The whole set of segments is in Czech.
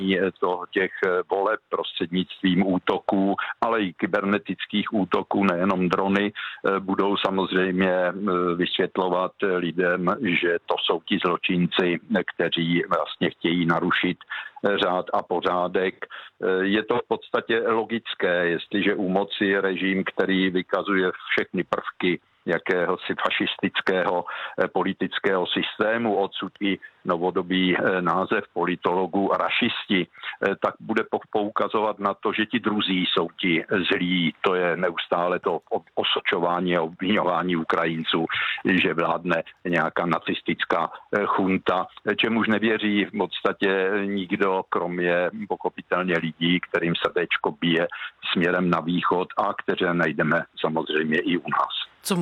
těch voleb prostřednictvím útoků, ale i kybernetických útoků, nejenom drony, budou samozřejmě vysvětlovat lidem, že to jsou ti zločinci, kteří vlastně chtějí narušit řád a pořádek. Je to v podstatě logické, jestliže u moci je režim, který vykazuje všechny prvky jakéhosi fašistického politického systému, odsud i novodobý název politologů rašisti, tak bude poukazovat na to, že ti druzí jsou ti zlí. To je neustále to osočování a obviňování Ukrajinců, že vládne nějaká nacistická chunta, čemuž nevěří v podstatě nikdo, kromě pochopitelně lidí, kterým srdéčko bije směrem na východ a které najdeme samozřejmě i u nás. Co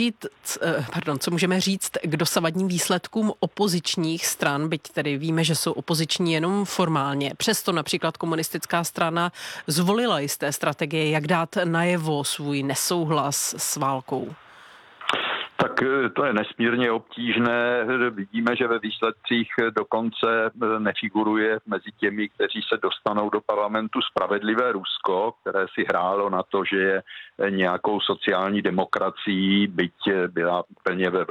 můžeme říct k dosavadním výsledkům opozičních stran, byť tedy víme, že jsou opoziční jenom formálně. Přesto například komunistická strana zvolila jisté strategie, jak dát najevo svůj nesouhlas s válkou. Tak to je nesmírně obtížné. Vidíme, že ve výsledcích dokonce nefiguruje mezi těmi, kteří se dostanou do parlamentu, Spravedlivé Rusko, které si hrálo na to, že je nějakou sociální demokracií, byť byla plně ve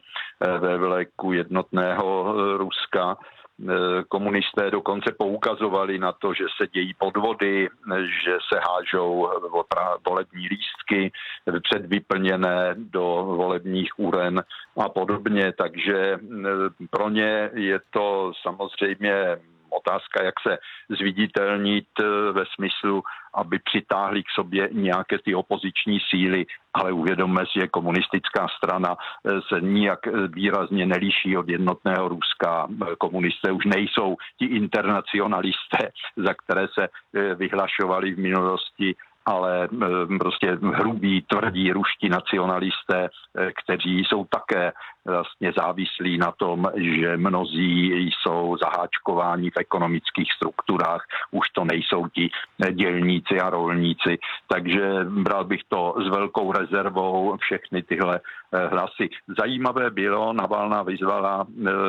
vleku jednotného Ruska. Komunisté dokonce poukazovali na to, že se dějí podvody, že se hážou volební lístky předvyplněné do volebních uren a podobně. Takže pro ně je to samozřejmě otázka, jak se zviditelnit ve smyslu, aby přitáhli k sobě nějaké ty opoziční síly, ale uvědomme si, že komunistická strana se nijak výrazně neliší od jednotného Ruska. Komunisté už nejsou ti internacionalisté, za které se vyhlašovali v minulosti, ale prostě hrubí, tvrdí ruští nacionalisté, kteří jsou také vlastně závislí na tom, že mnozí jsou zaháčkováni v ekonomických strukturách, už to nejsou ti dělníci a rolníci, takže bral bych to s velkou rezervou všechny tyhle hlasy. Zajímavé bylo, Navalná vyzvala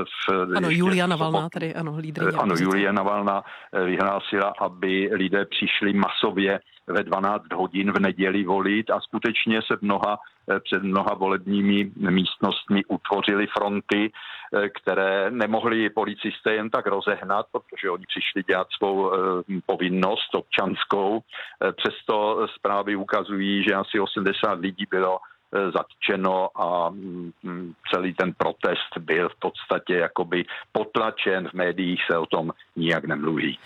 Julia Navalná, tady ano, lídryně. Ano, Julia Navalná vyhlásila, aby lidé přišli masově ve 12 hodin v neděli volit a skutečně se před mnoha volebními místnostmi utvořily fronty, které nemohli policisté jen tak rozehnat, protože oni přišli dělat svou povinnost občanskou. Přesto zprávy ukazují, že asi 80 lidí bylo zatčeno a celý ten protest byl v podstatě jakoby potlačen. V médiích se o tom nijak nemluví.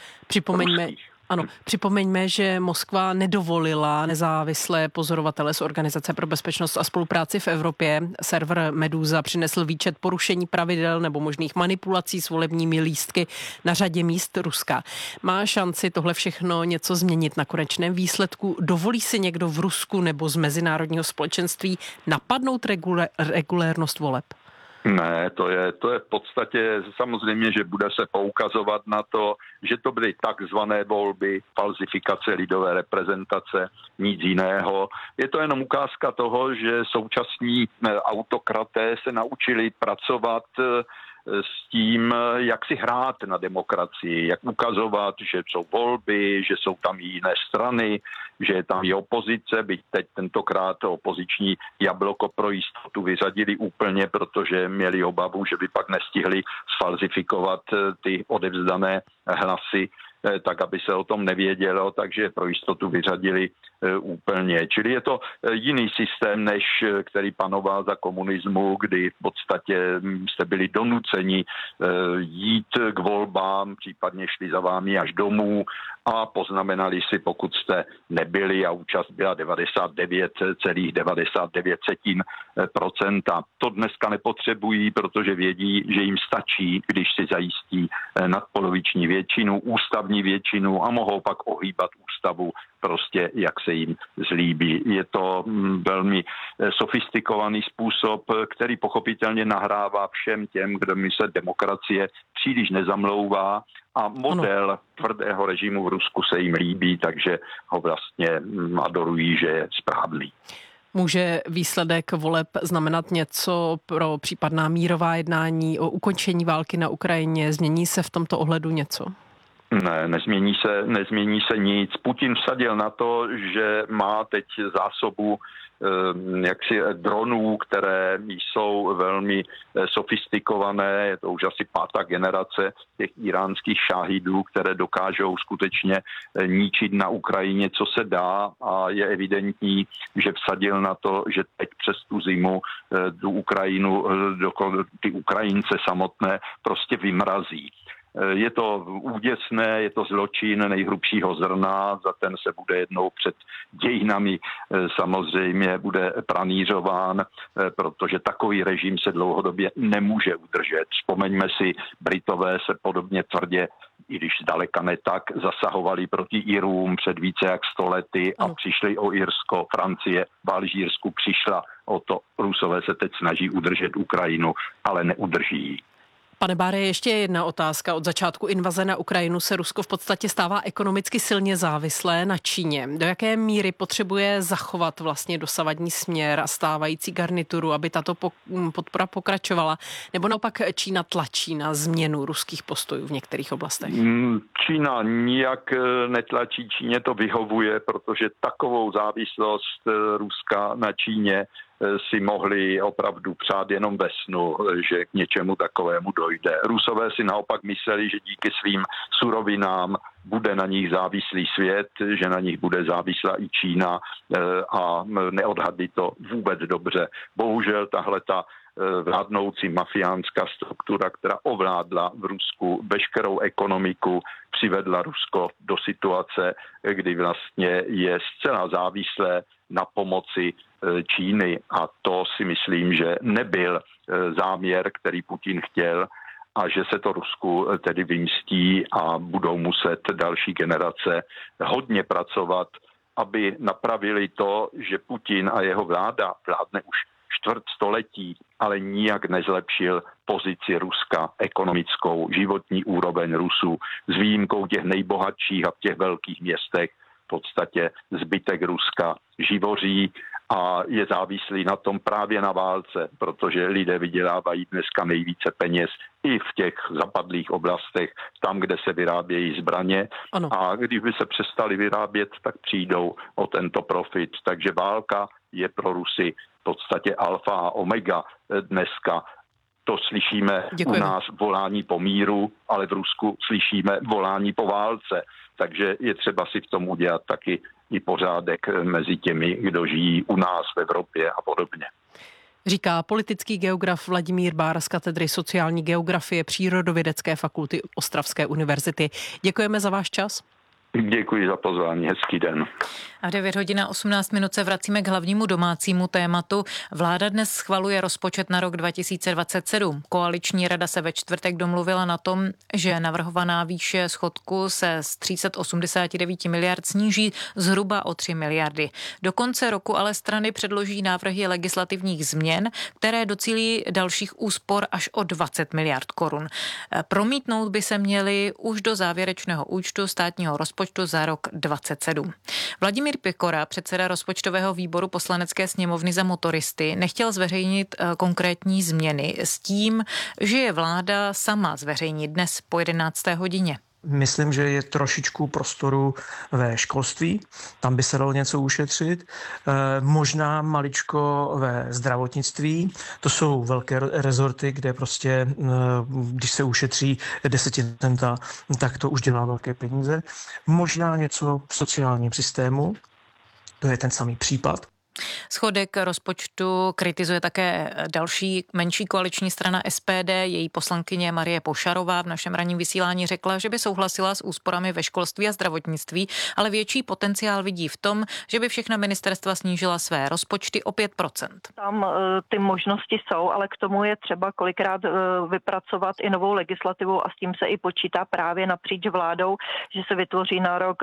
Připomeňme, že Moskva nedovolila nezávislé pozorovatele z Organizace pro bezpečnost a spolupráci v Evropě. Server Meduza přinesl výčet porušení pravidel nebo možných manipulací s volebními lístky na řadě míst Ruska. Má šanci tohle všechno něco změnit na konečném výsledku? Dovolí si někdo v Rusku nebo z mezinárodního společenství napadnout regulérnost voleb? Ne, to je v podstatě samozřejmě, že bude se poukazovat na to, že to byly takzvané volby, falzifikace lidové reprezentace, nic jiného. Je to jenom ukázka toho, že současní autokraté se naučili pracovat s tím, jak si hrát na demokracii, jak ukazovat, že jsou volby, že jsou tam i jiné strany, že je tam i opozice, byť teď tentokrát opoziční jablko pro jistotu vyřadili úplně, protože měli obavu, že by pak nestihli sfalzifikovat ty odevzdané hlasy, tak aby se o tom nevědělo, takže pro jistotu vyřadili úplně. Čili je to jiný systém, než který panoval za komunismu, kdy v podstatě jste byli donuceni jít k volbám, případně šli za vámi až domů a poznamenali si, pokud jste nebyli, a účast byla 99,99%. To dneska nepotřebují, protože vědí, že jim stačí, když si zajistí nadpoloviční většinu, ústavní většinu a mohou pak ohýbat ústavu prostě, jak se jim zlíbí. Je to velmi sofistikovaný způsob, který pochopitelně nahrává všem těm, kdo mi se demokracie příliš nezamlouvá a model tvrdého režimu v Rusku se jim líbí, takže ho vlastně adorují, že je správný. Může výsledek voleb znamenat něco pro případná mírová jednání o ukončení války na Ukrajině? Změní se v tomto ohledu něco? Ne, nezmění se nic. Putin vsadil na to, že má teď zásobu dronů, které jsou velmi sofistikované, je to už asi 5. generace těch iránských šáhidů, které dokážou skutečně ničit na Ukrajině, co se dá, a je evidentní, že vsadil na to, že teď přes tu zimu tu Ukrajinu, ty Ukrajince samotné prostě vymrazí. Je to úděsné, je to zločin nejhrubšího zrna, za ten se bude jednou před dějinami samozřejmě bude pranířován, protože takový režim se dlouhodobě nemůže udržet. Vzpomeňme si, Britové se podobně tvrdě, i když zdaleka ne tak, zasahovali proti Irům před více jak 100 lety a přišli o Irsko. Francie v Alžírsku přišla o to. Rusové se teď snaží udržet Ukrajinu, ale neudrží ji. Pane Báre, ještě jedna otázka. Od začátku invaze na Ukrajinu se Rusko v podstatě stává ekonomicky silně závislé na Číně. Do jaké míry potřebuje zachovat vlastně dosavadní směr a stávající garnituru, aby tato podpora pokračovala? Nebo naopak Čína tlačí na změnu ruských postojů v některých oblastech? Čína nijak netlačí, Číně to vyhovuje, protože takovou závislost Ruska na Číně si mohli opravdu přát jenom ve snu, že k něčemu takovému dojde. Rusové si naopak mysleli, že díky svým surovinám bude na nich závislý svět, že na nich bude závislá i Čína, a neodhadli to vůbec dobře. Bohužel tahleta vládnoucí mafiánská struktura, která ovládla v Rusku veškerou ekonomiku, přivedla Rusko do situace, kdy vlastně je zcela závislé na pomoci Číny, a to si myslím, že nebyl záměr, který Putin chtěl, a že se to Rusku tedy vymstí a budou muset další generace hodně pracovat, aby napravili to, že Putin a jeho vláda vládne už čtvrt století, ale nijak nezlepšil pozici Ruska, ekonomickou, životní úroveň Rusů, s výjimkou těch nejbohatších a v těch velkých městech v podstatě zbytek Ruska živoří a je závislý na tom právě na válce, protože lidé vydělávají dneska nejvíce peněz i v těch zapadlých oblastech, tam, kde se vyrábějí zbraně. Ano. A když by se přestali vyrábět, tak přijdou o tento profit. Takže válka je pro Rusy v podstatě alfa a omega dneska. To slyšíme u nás volání po míru, ale v Rusku slyšíme volání po válce. Takže je třeba si v tom udělat taky i pořádek mezi těmi, kdo žijí u nás v Evropě a podobně. Říká politický geograf Vladimír Bára z katedry sociální geografie Přírodovědecké fakulty Ostravské univerzity. Děkujeme za váš čas. Děkuji za pozvání, hezký den. A v 9:18 se vracíme k hlavnímu domácímu tématu. Vláda dnes schvaluje rozpočet na rok 2027. Koaliční rada se ve čtvrtek domluvila na tom, že navrhovaná výše schodku se z 389 miliard sníží zhruba o 3 miliardy. Do konce roku ale strany předloží návrhy legislativních změn, které docílí dalších úspor až o 20 miliard korun. Promítnout by se měly už do závěrečného účtu státního rozpočtu za rok 2027. Vladimír Pikora, předseda rozpočtového výboru Poslanecké sněmovny za motoristy, nechtěl zveřejnit konkrétní změny s tím, že je vláda sama zveřejní dnes po 11. hodině. Myslím, že je trošičku prostoru ve školství, tam by se dalo něco ušetřit, možná maličko ve zdravotnictví, to jsou velké rezorty, kde prostě, když se ušetří 10%, tak to už dělá velké peníze. Možná něco v sociálním systému, to je ten samý případ. Schodek rozpočtu kritizuje také další menší koaliční strana SPD. Její poslankyně Marie Pošarová v našem ranním vysílání řekla, že by souhlasila s úsporami ve školství a zdravotnictví, ale větší potenciál vidí v tom, že by všechna ministerstva snížila své rozpočty o 5%. Tam ty možnosti jsou, ale k tomu je třeba kolikrát vypracovat i novou legislativu a s tím se i počítá právě napříč vládou, že se vytvoří na rok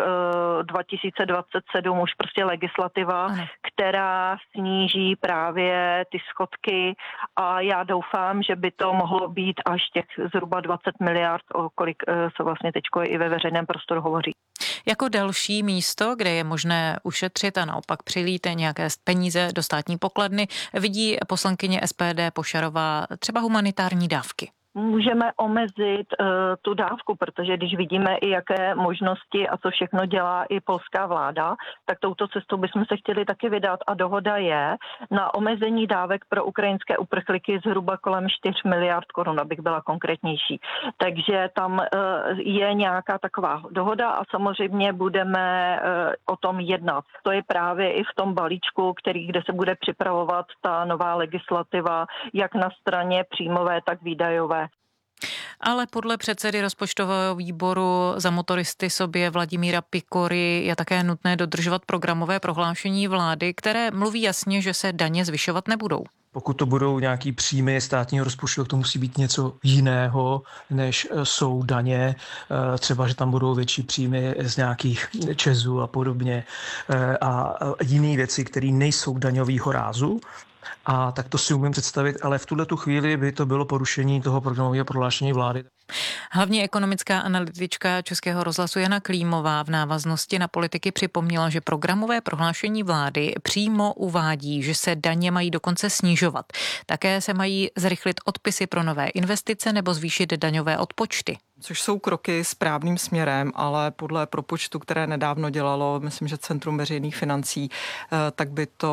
2027 už prostě legislativa, která sníží právě ty schodky a já doufám, že by to mohlo být až těch zhruba 20 miliard, o kolik se vlastně teďko i ve veřejném prostoru hovoří. Jako další místo, kde je možné ušetřit a naopak přilít nějaké peníze do státní pokladny, vidí poslankyně SPD Pošarová třeba humanitární dávky. můžeme omezit tu dávku, protože když vidíme i jaké možnosti a co všechno dělá i polská vláda, tak touto cestou bychom se chtěli taky vydat a dohoda je na omezení dávek pro ukrajinské uprchlíky zhruba kolem 4 miliard korun, abych byla konkrétnější. Takže tam je nějaká taková dohoda a samozřejmě budeme o tom jednat. To je právě i v tom balíčku, kde se bude připravovat ta nová legislativa, jak na straně příjmové, tak výdajové. Ale podle předsedy rozpočtového výboru za motoristy sobě Vladimíra Pikory je také nutné dodržovat programové prohlášení vlády, které mluví jasně, že se daně zvyšovat nebudou. Pokud to budou nějaký příjmy státního rozpočtu, tak to musí být něco jiného, než jsou daně. Třeba, že tam budou větší příjmy z nějakých čezů a podobně. A jiné věci, které nejsou daňového rázu. A tak to si umím představit, ale v tuhletu chvíli by to bylo porušení toho programového prohlášení vlády. Hlavní ekonomická analytička Českého rozhlasu Jana Klímová v návaznosti na politiky připomněla, že programové prohlášení vlády přímo uvádí, že se daně mají dokonce snižovat. Také se mají zrychlit odpisy pro nové investice nebo zvýšit daňové odpočty. Což jsou kroky správným směrem, ale podle propočtu, které nedávno dělalo, myslím, že Centrum veřejných financí, tak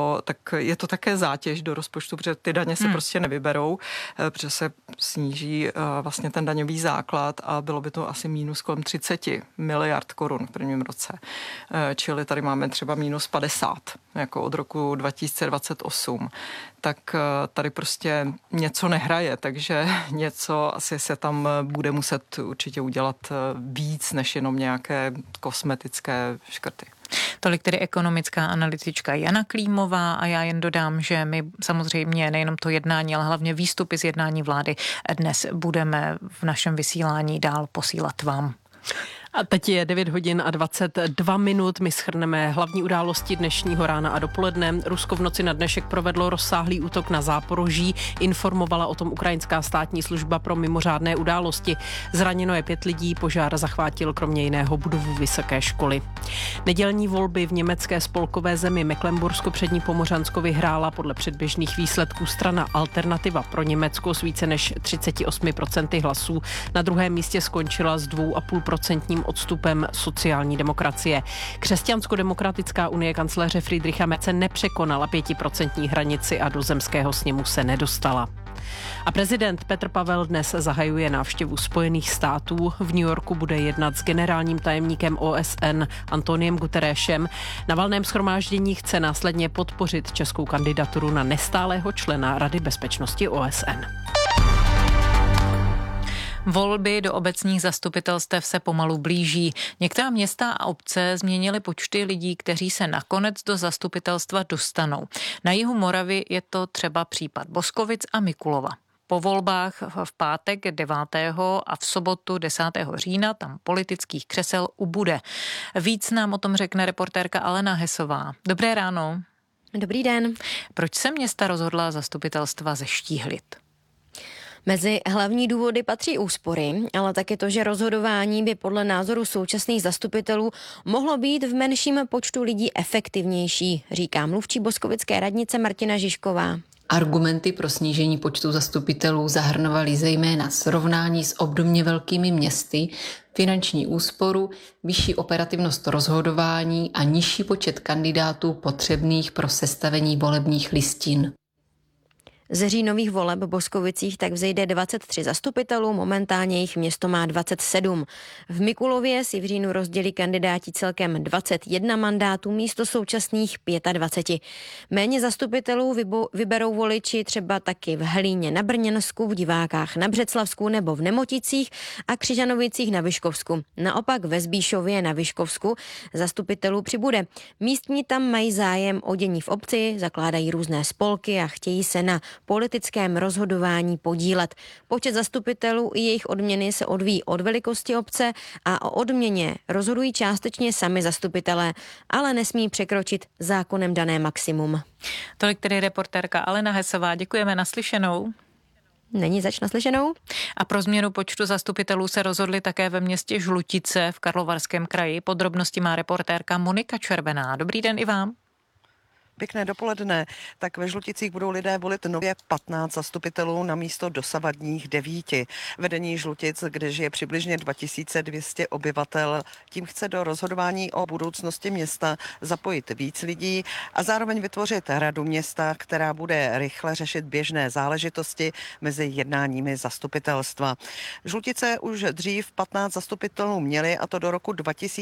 je to také zátěž do rozpočtu, protože ty daně se prostě nevyberou, protože se sníží vlastně ten daňový základ a bylo by to asi mínus kolem 30 miliard korun v prvním roce. Čili tady máme třeba mínus 50, jako od roku 2028. Tak tady prostě něco nehraje, takže něco asi se tam bude muset určitě udělat víc než jenom nějaké kosmetické škrty. Tolik tedy ekonomická analytička Jana Klímová a já jen dodám, že my samozřejmě nejenom to jednání, ale hlavně výstupy z jednání vlády dnes budeme v našem vysílání dál posílat vám. A teď je 9 hodin a 22 minut. My shrneme hlavní události dnešního rána a dopoledne. Rusko v noci na dnešek provedlo rozsáhlý útok na Záporoží. Informovala o tom ukrajinská státní služba pro mimořádné události. Zraněno je 5 lidí, požár zachvátil kromě jiného budovu vysoké školy. Nedělní volby v německé spolkové zemi Mecklenbursko-Přední Pomořansko vyhrála podle předběžných výsledků strana Alternativa pro Německo s více než 38% hlasů. Na druhém místě skončila s 2,5% odstupem sociální demokracie. Křesťansko-demokratická unie kancléře Friedricha Merce nepřekonala 5% hranici a do zemského sněmu se nedostala. A prezident Petr Pavel dnes zahajuje návštěvu Spojených států. V New Yorku bude jednat s generálním tajemníkem OSN Antoniem Guterresem. Na valném shromáždění chce následně podpořit českou kandidaturu na nestálého člena Rady bezpečnosti OSN. Volby do obecních zastupitelstev se pomalu blíží. Některá města a obce změnily počty lidí, kteří se nakonec do zastupitelstva dostanou. Na jihu Moravy je to třeba případ Boskovic a Mikulova. Po volbách v pátek 9. a v sobotu 10. října tam politických křesel ubude. Víc nám o tom řekne reportérka Alena Hesová. Dobré ráno. Dobrý den. Proč se města rozhodla zastupitelstva zeštíhlit? Mezi hlavní důvody patří úspory, ale také to, že rozhodování by podle názoru současných zastupitelů mohlo být v menším počtu lidí efektivnější, říká mluvčí boskovické radnice Martina Žižková. Argumenty pro snížení počtu zastupitelů zahrnovaly zejména srovnání s obdobně velkými městy, finanční úsporu, vyšší operativnost rozhodování a nižší počet kandidátů potřebných pro sestavení volebních listin. Z říjnových voleb v Boskovicích tak vzejde 23 zastupitelů, momentálně jich město má 27. V Mikulově si v říjnu rozdělí kandidáti celkem 21 mandátů místo současných 25. Méně zastupitelů vyberou voliči třeba taky v Hlíně na Brněnsku, v Divákách na Břeclavsku nebo v Nemoticích a Křižanovicích na Vyškovsku. Naopak ve Zbíšově na Vyškovsku zastupitelů přibude. Místní tam mají zájem o dění v obci, zakládají různé spolky a chtějí se na politickém rozhodování podílet. Počet zastupitelů i jejich odměny se odvíjí od velikosti obce a o odměně rozhodují částečně sami zastupitelé, ale nesmí překročit zákonem dané maximum. Tolik tedy reportérka Alena Hesová. Děkujeme, naslyšenou. Není zač, naslyšenou. A pro změnu počtu zastupitelů se rozhodli také ve městě Žlutice v Karlovarském kraji. Podrobnosti má reportérka Monika Červená. Dobrý den i vám. Pěkné dopoledne. Tak ve Žluticích budou lidé volit nově 15 zastupitelů na místo dosavadních 9. Vedení Žlutic, kde žije přibližně 2200 obyvatel, tím chce do rozhodování o budoucnosti města zapojit víc lidí a zároveň vytvořit radu města, která bude rychle řešit běžné záležitosti mezi jednáními zastupitelstva. Žlutice už dřív 15 zastupitelů měly, a to do roku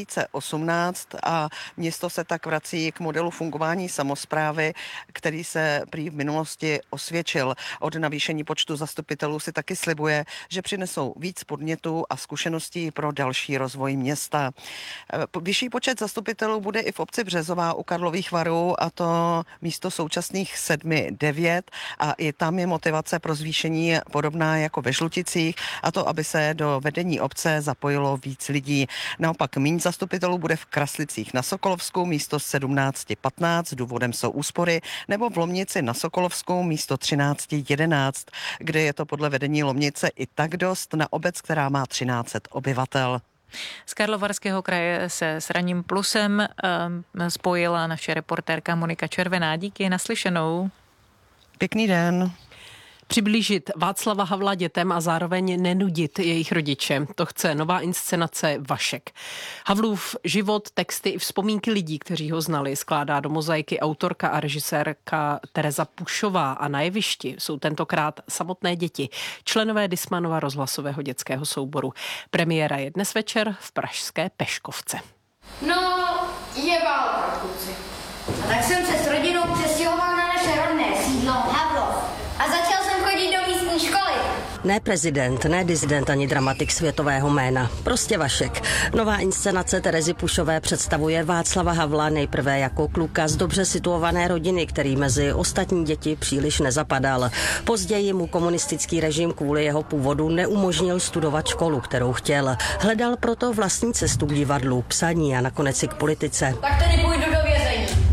2018, a město se tak vrací k modelu fungování samosprávy, který se prý v minulosti osvědčil. Od navýšení počtu zastupitelů si taky slibuje, že přinesou víc podnětů a zkušeností pro další rozvoj města. Vyšší počet zastupitelů bude i v obci Březová u Karlových Varů, a to místo současných 7-9, a i tam je motivace pro zvýšení podobná jako ve Žluticích, a to, aby se do vedení obce zapojilo víc lidí. Naopak míň zastupitelů bude v Kraslicích na Sokolovsku místo 17-15, důvodem jsou úspory, nebo v Lomnici na Sokolovskou místo 13-11, kde je to podle vedení Lomnice i tak dost na obec, která má 1300 obyvatel. Z Karlovarského kraje se s Ranním plusem spojila naše reportérka Monika Červená. Díky, naslyšenou. Pěkný den. Přiblížit Václava Havla dětem a zároveň nenudit jejich rodiče. To chce nová inscenace Vašek. Havlův život, texty i vzpomínky lidí, kteří ho znali, skládá do mozaiky autorka a režisérka Tereza Pušová, a na jevišti jsou tentokrát samotné děti, členové Dismanova rozhlasového dětského souboru. Premiéra je dnes večer v pražské Peškovce. No, je válka, kluci. A tak jsem se s rodinou přestěhoval na naše rodné sídlo Havlov. A začal jsem chodit do místní školy. Ne prezident, ne disident ani dramatik světového jména. Prostě Vašek. Nová inscenace Terezy Pušové představuje Václava Havla nejprve jako kluka z dobře situované rodiny, který mezi ostatní děti příliš nezapadal. Později mu komunistický režim kvůli jeho původu neumožnil studovat školu, kterou chtěl. Hledal proto vlastní cestu k divadlu, psaní a nakonec i k politice. Tak tedy půjdu do vězení.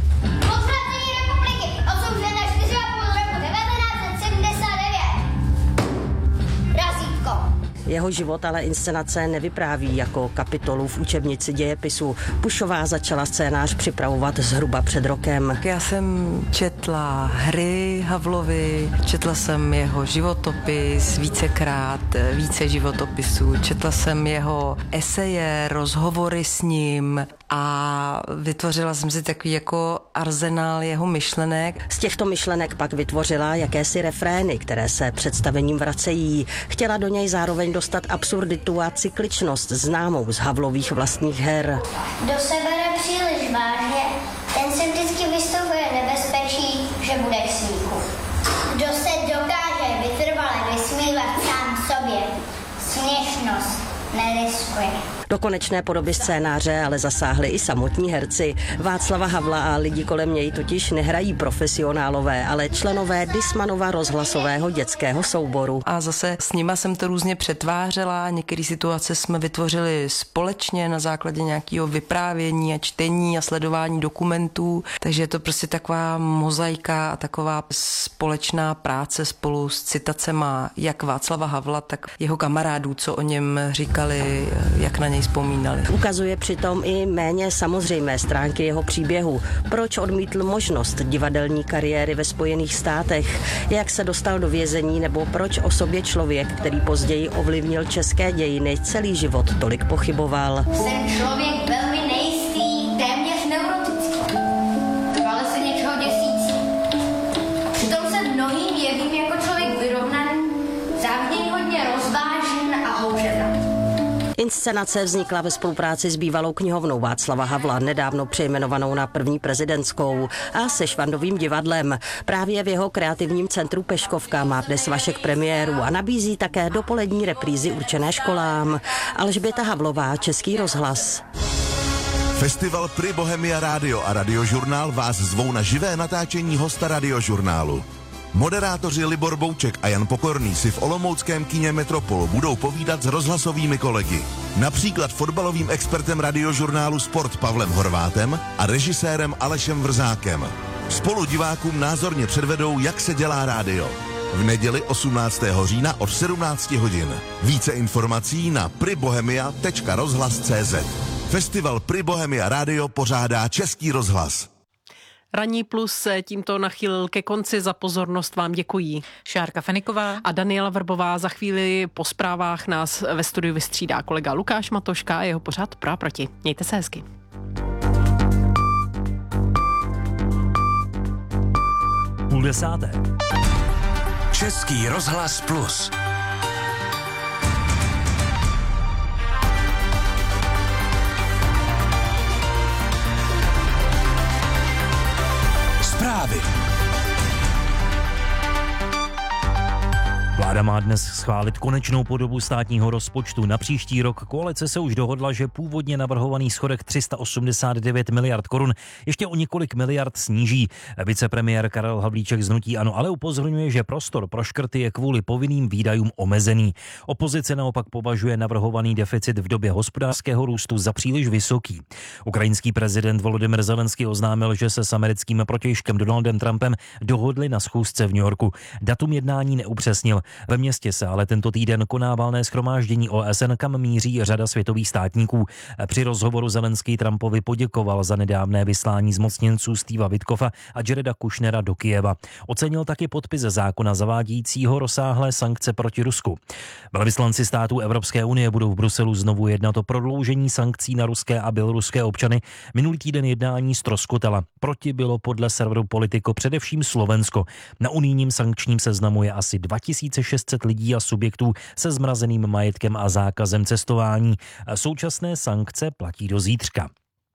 Jeho život ale inscenace nevypráví jako kapitolu v učebnici dějepisu. Pušová začala scénář připravovat zhruba před rokem. Já jsem četla hry Havlovi, četla jsem jeho životopis vícekrát, více životopisů, četla jsem jeho eseje, rozhovory s ním a vytvořila jsem si takový jako arzenál jeho myšlenek. Z těchto myšlenek pak vytvořila jakési refrény, které se představením vracejí. Chtěla do něj zároveň dostat absurditu a cykličnost známou z Havlových vlastních her. Kdo se bere příliš vážně, ten se vždycky vystavuje nebezpečí, že bude k smíchu. Kdo se dokáže vytrvale vysmívat sám sobě, směšnost neriskuje. Do konečné podoby scénáře ale zasáhli i samotní herci. Václava Havla a lidi kolem něj totiž nehrají profesionálové, ale členové Dismanova rozhlasového dětského souboru. A zase s nima jsem to různě přetvářela, některé situace jsme vytvořili společně na základě nějakého vyprávění a čtení a sledování dokumentů, takže je to prostě taková mozaika a taková společná práce spolu s citacema jak Václava Havla, tak jeho kamarádů, co o něm říkali, jak na něj vzpomínali. Ukazuje přitom i méně samozřejmé stránky jeho příběhu. Proč odmítl možnost divadelní kariéry ve Spojených státech, jak se dostal do vězení, nebo proč o sobě člověk, který později ovlivnil české dějiny, celý život tolik pochyboval. Jsem člověk velmi nejistý, téměř neurotický. Ale se něčeho děsící. Přitom se mnohým jevím jako člověk vyrovnaný, závidění hodně rozvážen a houževnatý. Inscenace vznikla ve spolupráci s bývalou knihovnou Václava Havla, nedávno přejmenovanou na první prezidentskou, a se Švandovým divadlem. Právě v jeho kreativním centru Peškovka má dnes Vašek premiéru a nabízí také dopolední reprízy určené školám. Alžběta Havlová, Český rozhlas. Festival Pri Bohemia Rádio a Radiožurnál vás zvou na živé natáčení hosta Radiožurnálu. Moderátoři Libor Bouček a Jan Pokorný si v olomouckém kině Metropol budou povídat s rozhlasovými kolegy. Například fotbalovým expertem Radiožurnálu Sport Pavlem Horvátem a režisérem Alešem Vrzákem. Spolu divákům názorně předvedou, jak se dělá rádio. V neděli 18. října od 17 hodin. Více informací na pribohemia.rozhlas.cz. Festival Pri Bohemia Rádio pořádá Český rozhlas. Ranní plus se tímto nachýlil ke konci. Za pozornost vám děkují Šárka Feniková a Daniela Vrbová. Za chvíli po zprávách nás ve studiu vystřídá kolega Lukáš Matoška a jeho pořad Pro a proti. Mějte se hezky. Půl desáté. Český rozhlas plus. Zprávy. Vláda má dnes schválit konečnou podobu státního rozpočtu. Na příští rok koalice se už dohodla, že původně navrhovaný schodek 389 miliard korun ještě o několik miliard sníží. Vicepremiér Karel Havlíček z hnutí ANO ale upozorňuje, že prostor pro škrty je kvůli povinným výdajům omezený. Opozice naopak považuje navrhovaný deficit v době hospodářského růstu za příliš vysoký. Ukrajinský prezident Volodymyr Zelenský oznámil, že se s americkým protějškem Donaldem Trumpem dohodli na schůzce v New Yorku. Datum jednání neupřesnil. Ve městě se ale tento týden koná valné shromáždění OSN, kam míří řada světových státníků. Při rozhovoru Zelenský Trumpovi poděkoval za nedávné vyslání zmocněnců Steva Witkoffa a Jareda Kushnera do Kyjeva. Ocenil taky podpis zákona zavádějícího rozsáhlé sankce proti Rusku. Velvyslanci států Evropské unie budou v Bruselu znovu jednat o prodloužení sankcí na ruské a běloruské občany. Minulý týden jednání ztroskotala. Proti bylo podle serveru Politico především Slovensko. Na unijním sankčním seznamu je asi 2600 lidí a subjektů se zmrazeným majetkem a zákazem cestování. Současné sankce platí do zítřka.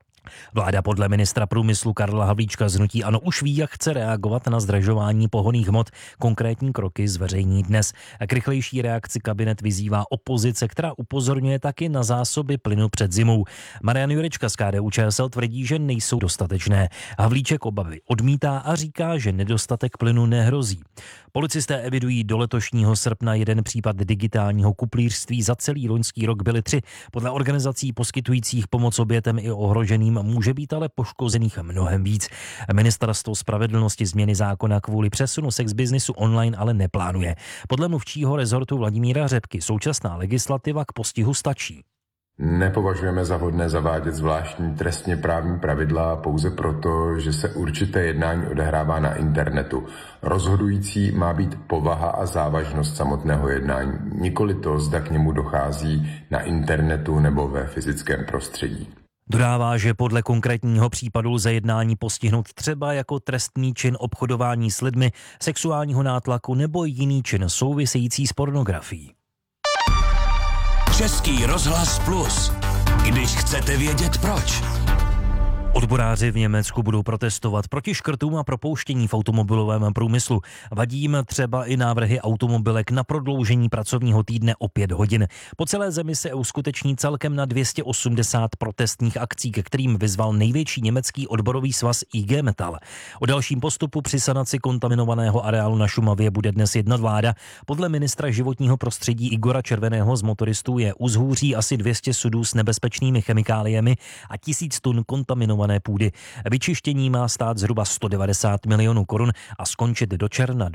Vláda podle ministra průmyslu Karla Havlíčka z hnutí ANO už ví, jak chce reagovat na zdražování pohonných hmot. Konkrétní kroky zveřejní dnes. K rychlejší reakci kabinet vyzývá opozice, která upozorňuje taky na zásoby plynu před zimou. Marian Jurečka z KDU-ČSL tvrdí, že nejsou dostatečné. Havlíček obavy odmítá a říká, že nedostatek plynu nehrozí. Policisté evidují do letošního srpna jeden případ digitálního kuplířství. Za celý loňský rok byly 3. Podle organizací poskytujících pomoc obětem i ohroženým může být ale poškozených mnohem víc. Ministerstvo spravedlnosti změny zákona kvůli přesunu sex businessu online ale neplánuje. Podle mluvčího rezortu Vladimíra Řepky současná legislativa k postihu stačí. Nepovažujeme za vhodné zavádět zvláštní trestně právní pravidla pouze proto, že se určité jednání odehrává na internetu. Rozhodující má být povaha a závažnost samotného jednání, nikoli to, zda k němu dochází na internetu nebo ve fyzickém prostředí. Dodává, že podle konkrétního případu lze jednání postihnout třeba jako trestný čin obchodování s lidmi, sexuálního nátlaku nebo jiný čin související s pornografií. Český rozhlas plus. Když chcete vědět proč. Odboráři v Německu budou protestovat proti škrtům a propouštění v automobilovém průmyslu. Vadí jim třeba i návrhy automobilek na prodloužení pracovního týdne o 5 hodin. Po celé zemi se uskuteční celkem na 280 protestních akcí, ke kterým vyzval největší německý odborový svaz IG Metall. O dalším postupu při sanaci kontaminovaného areálu na Šumavě bude dnes jednat vláda. Podle ministra životního prostředí Igora Červeného z motoristů je u Zhůří asi 200 sudů s nebezpečnými chemikáliemi a 1000 tun kontaminované půdy. Vyčištění má stát zhruba 190 milionů korun a skončit do června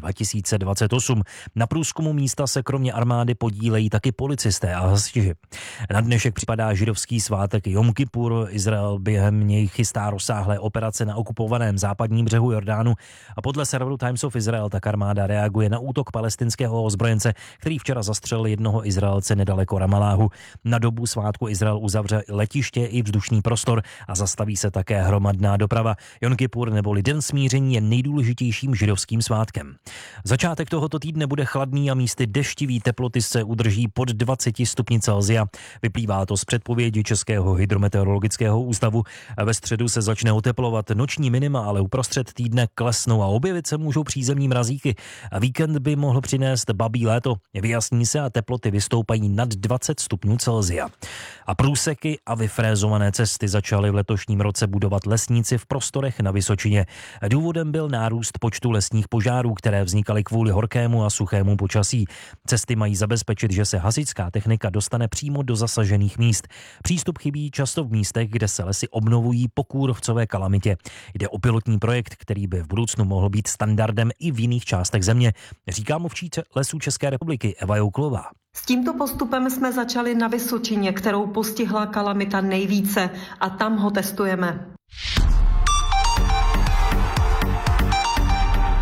2028. Na průzkumu místa se kromě armády podílejí taky policisté a hasiči. Na dnešek připadá židovský svátek Jom Kipur. Izrael během něj chystá rozsáhlé operace na okupovaném západním břehu Jordánu a podle serveru Times of Israel tak armáda reaguje na útok palestinského ozbrojence, který včera zastřelil jednoho Izraelce nedaleko Ramaláhu. Na dobu svátku Izrael uzavře letiště i vzdušný prostor a zastaví se také hromadná doprava. Jom Kipur neboli Den smíření je nejdůležitějším židovským svátkem. Začátek tohoto týdne bude chladný a místy deštivý, teploty se udrží pod 20 stupni Celsia. Vyplývá to z předpovědi Českého hydrometeorologického ústavu. Ve středu se začne oteplovat, noční minima ale uprostřed týdne klesnou a objevit se můžou přízemní mrazíky. Víkend by mohl přinést babí léto. Vyjasní se a teploty vystoupají nad 20 stupňů Celsia. A průseky a vyfrézované cesty začaly v letošním roce budovat lesníci v prostorech na Vysočině. Důvodem byl nárůst počtu lesních požárů, které vznikaly kvůli horkému a suchému počasí. Cesty mají zabezpečit, že se hasičská technika dostane přímo do zasažených míst. Přístup chybí často v místech, kde se lesy obnovují po kůrovcové kalamitě. Jde o pilotní projekt, který by v budoucnu mohl být standardem i v jiných částech země, říká mluvčí Lesů České republiky Eva Jouklová. S tímto postupem jsme začali na Vysočině, kterou postihla kalamita nejvíce, a tam ho testujeme.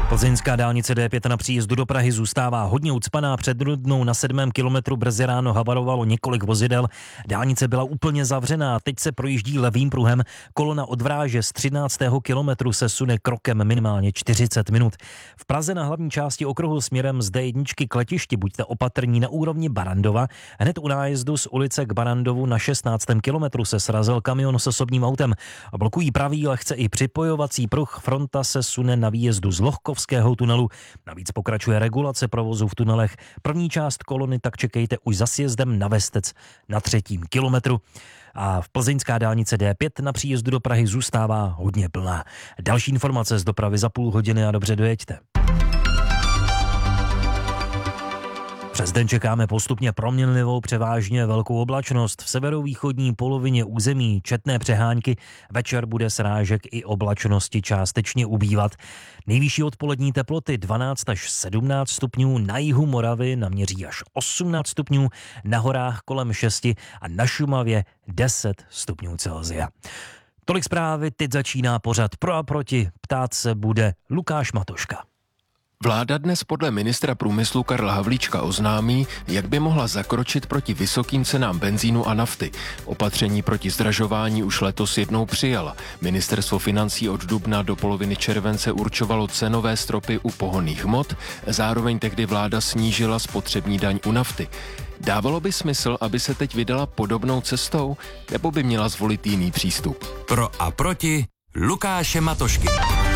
Plzeňská dálnice D5 na příjezdu do Prahy zůstává hodně ucpaná. Před Rudnou na 7. kilometru brzy ráno havarovalo několik vozidel. Dálnice byla úplně zavřená, teď se projíždí levým pruhem. Kolona od Vráže z 13. kilometru se sune krokem minimálně 40 minut. V Praze na hlavní části okruhu směrem z D1 k letišti buďte opatrní na úrovni Barandova. Hned u nájezdu z ulice k Barandovu na 16. kilometru se srazil kamion s osobním autem. Blokují pravý, lehce i připojovací pruh. Fronta se sune na výjezdu z Lohkovského tunelu. Navíc pokračuje regulace provozu v tunelech. První část kolony tak čekejte už za sjezdem na Vestec na 3. kilometru. A v plzeňská dálnice D5 na příjezdu do Prahy zůstává hodně plná. Další informace z dopravy za půl hodiny a dobře dojeďte. Přes den čekáme postupně proměnlivou převážně velkou oblačnost. V severovýchodní polovině území četné přehánky. Večer bude srážek i oblačnosti částečně ubývat. Nejvyšší odpolední teploty 12 až 17 stupňů, na jihu Moravy naměří až 18 stupňů, na horách kolem 6 a na Šumavě 10 stupňů Celsia. Tolik zprávy, teď začíná pořad Pro a proti. Ptát se bude Lukáš Matoška. Vláda dnes podle ministra průmyslu Karla Havlíčka oznámí, jak by mohla zakročit proti vysokým cenám benzínu a nafty. Opatření proti zdražování už letos jednou přijala. Ministerstvo financí od dubna do poloviny července určovalo cenové stropy u pohonných hmot, zároveň tehdy vláda snížila spotřební daň u nafty. Dávalo by smysl, aby se teď vydala podobnou cestou, nebo by měla zvolit jiný přístup? Pro a proti Lukáše Matošky.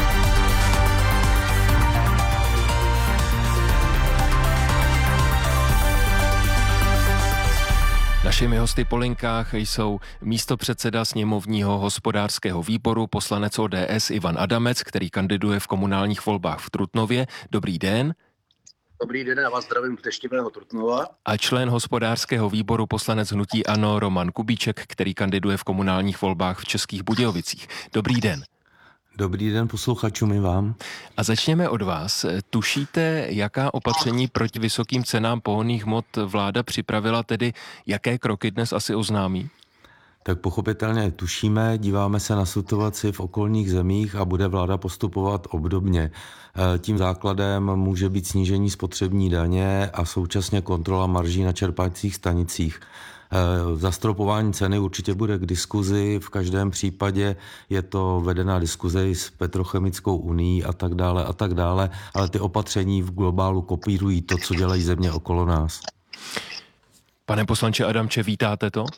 Našimi hosty po linkách jsou místopředseda sněmovního hospodářského výboru, poslanec ODS Ivan Adamec, který kandiduje v komunálních volbách v Trutnově. Dobrý den. Dobrý den, já vás zdravím z deštivého Trutnova. A člen hospodářského výboru, poslanec hnutí ANO Roman Kubíček, který kandiduje v komunálních volbách v Českých Budějovicích. Dobrý den. Dobrý den posluchačům i vám. A začněme od vás. Tušíte, jaká opatření proti vysokým cenám pohonných hmot vláda připravila, tedy jaké kroky dnes asi oznámí? Tak pochopitelně tušíme, díváme se na situaci v okolních zemích a bude vláda postupovat obdobně. Tím základem může být snížení spotřební daně a současně kontrola marží na čerpacích stanicích. Zastropování ceny určitě bude k diskuzi, v každém případě je to vedená diskuze i s Petrochemickou unií a tak dále, ale ty opatření v globálu kopírují to, co dělají země okolo nás. Pane poslanče Adamče, vítáte to?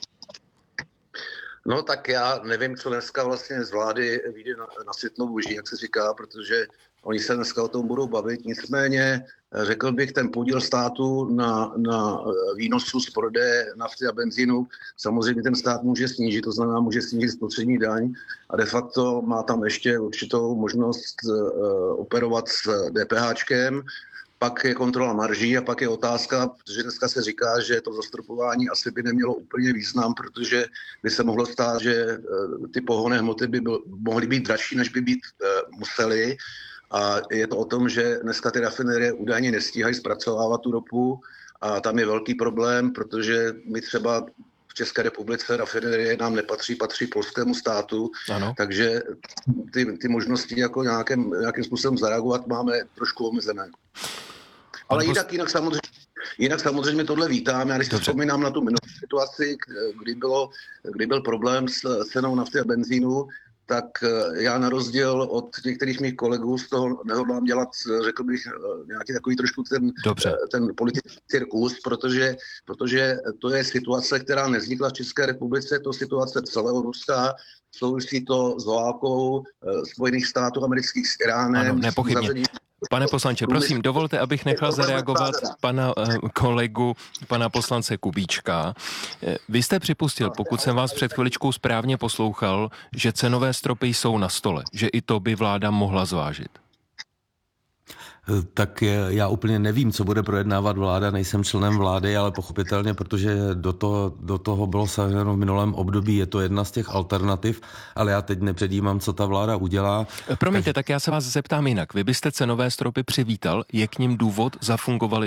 No tak já nevím, co dneska vlastně z vlády vyjde na světlou buží, jak se říká, protože oni se dneska o tom budou bavit. Nicméně řekl bych, ten podíl státu na výnosu z prodeje nafty a benzínu, samozřejmě ten stát může snížit, to znamená může snížit spotřební daň a de facto má tam ještě určitou možnost operovat s DPHčkem. Pak je kontrola marží a pak je otázka, protože dneska se říká, že to zastropování asi by nemělo úplně význam, protože by se mohlo stát, že ty pohonné hmoty by mohly být dražší, než by být musely. A je to o tom, že dneska ty rafinerie údajně nestíhají zpracovávat tu ropu a tam je velký problém, protože my třeba v České republice rafinerie nám nepatří, patří polskému státu, ano. Takže ty možnosti jako nějakým způsobem zareagovat máme trošku omezené. Ale jinak samozřejmě tohle vítám. Já když si vzpomínám na tu minulou situaci, kdy byl problém s cenou nafty a benzínu, tak já na rozdíl od některých mých kolegů z toho nehodlám dělat, řekl bych, nějaký takový trošku ten politický cirkus, protože to je situace, která nevznikla v České republice, to je situace celého Ruska, souvisí to s válkou Spojených států amerických s Iránem. Ano, nepochybně. Pane poslanče, prosím, dovolte, abych nechal zareagovat pana kolegu, pana poslance Kubíčka. Vy jste připustil, pokud jsem vás před chviličkou správně poslouchal, že cenové stropy jsou na stole, že i to by vláda mohla zvážit. Tak já úplně nevím, co bude projednávat vláda, nejsem členem vlády, ale pochopitelně, protože do toho bylo saženo v minulém období, je to jedna z těch alternativ, ale já teď nepředjímám, co ta vláda udělá. Promiňte, tak já se vás zeptám jinak. Vy byste cenové stropy přivítal, je k nim důvod, zafungovaly by?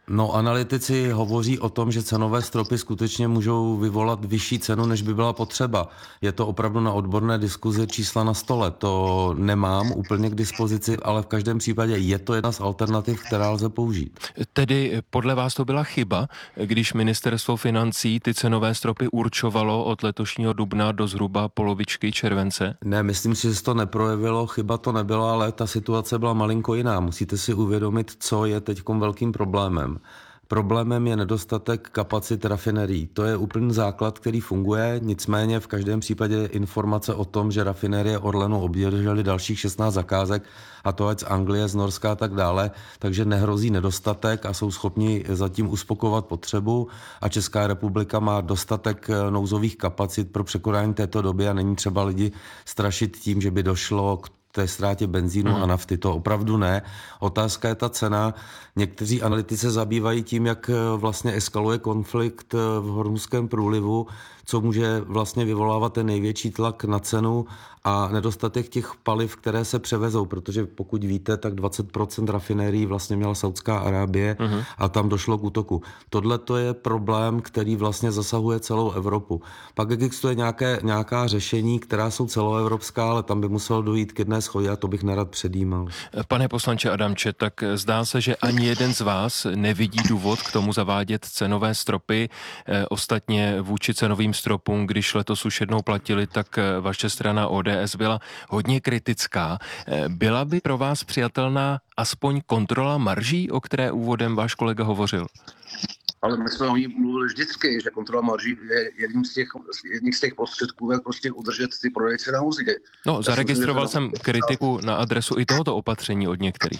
No, analytici hovoří o tom, že cenové stropy skutečně můžou vyvolat vyšší cenu, než by byla potřeba. Je to opravdu na odborné diskuzi čísla na stole. To nemám úplně k dispozici, ale v každém případě je to jedna z alternativ, která lze použít. Tedy podle vás to byla chyba, když ministerstvo financí ty cenové stropy určovalo od letošního dubna do zhruba polovičky července? Ne, myslím si, že se to neprojevilo, chyba to nebyla, ale ta situace byla malinko jiná. Musíte si uvědomit, co je teďkom velkým problémem. Problémem je nedostatek kapacit rafinerií. To je úplný základ, který funguje, nicméně v každém případě informace o tom, že rafinerie Orlenu obdržely dalších 16 zakázek, a to ať z Anglie, z Norska a tak dále, takže nehrozí nedostatek a jsou schopni zatím uspokojovat potřebu a Česká republika má dostatek nouzových kapacit pro překonání této doby a není třeba lidi strašit tím, že by došlo k té ztrátě benzínu a nafty. To opravdu ne. Otázka je ta cena. Někteří analytici zabývají tím, jak vlastně eskaluje konflikt v Hormuzském průlivu, co může vlastně vyvolávat ten největší tlak na cenu a nedostatek těch paliv, které se převezou, protože pokud víte, tak 20% rafinérií vlastně měla Saudská Arábie a tam došlo k útoku. Tohle to je problém, který vlastně zasahuje celou Evropu. Pak existuje nějaká řešení, která jsou celoevropská, ale tam by muselo dojít k jedné shodě a to bych nerad předjímal. Pane poslanče Adamče, tak zdá se, že ani jeden z vás nevidí důvod k tomu zavádět cenové stropy. Ostatně vůči cenovým stropům, když letos už jednou platili, tak vaše strana ODS byla hodně kritická. Byla by pro vás přijatelná aspoň kontrola marží, o které úvodem váš kolega hovořil? Ale my jsme o ní mluvili vždycky, že kontrola marží je jedním z těch prostředků, jak prostě udržet ty prodejce na úzdě. No, zaregistroval jsem kritiku na adresu i tohoto opatření od některých.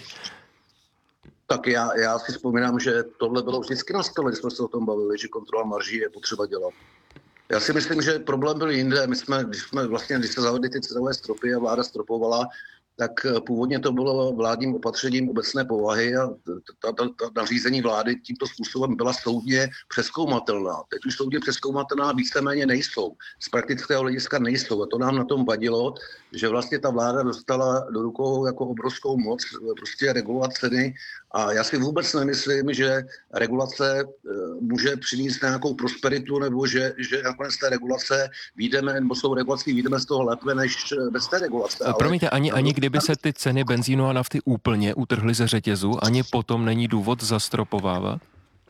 Tak já si vzpomínám, že tohle bylo vždycky na stole, když jsme se o tom bavili, že kontrola marží je potřeba dělat. Já si myslím, že problém byl jinde. Když se zavedly ty cenové stropy a vláda stropovala, tak původně to bylo vládním opatřením obecné povahy a ta nařízení vlády tímto způsobem byla soudně přezkoumatelná. Teď už soudně přezkoumatelná víceméně nejsou. Z praktického hlediska nejsou. A to nám na tom vadilo, že vlastně ta vláda dostala do rukou jako obrovskou moc prostě regulovat ceny. A já si vůbec nemyslím, že regulace může přinést nějakou prosperitu, nebo že nakonec té regulace vyjdeme, nebo s tou regulací vyjdeme z toho lépe, než bez té regulace. Promiňte, ani kdyby se ty ceny benzínu a nafty úplně utrhly ze řetězu, ani potom není důvod zastropovávat?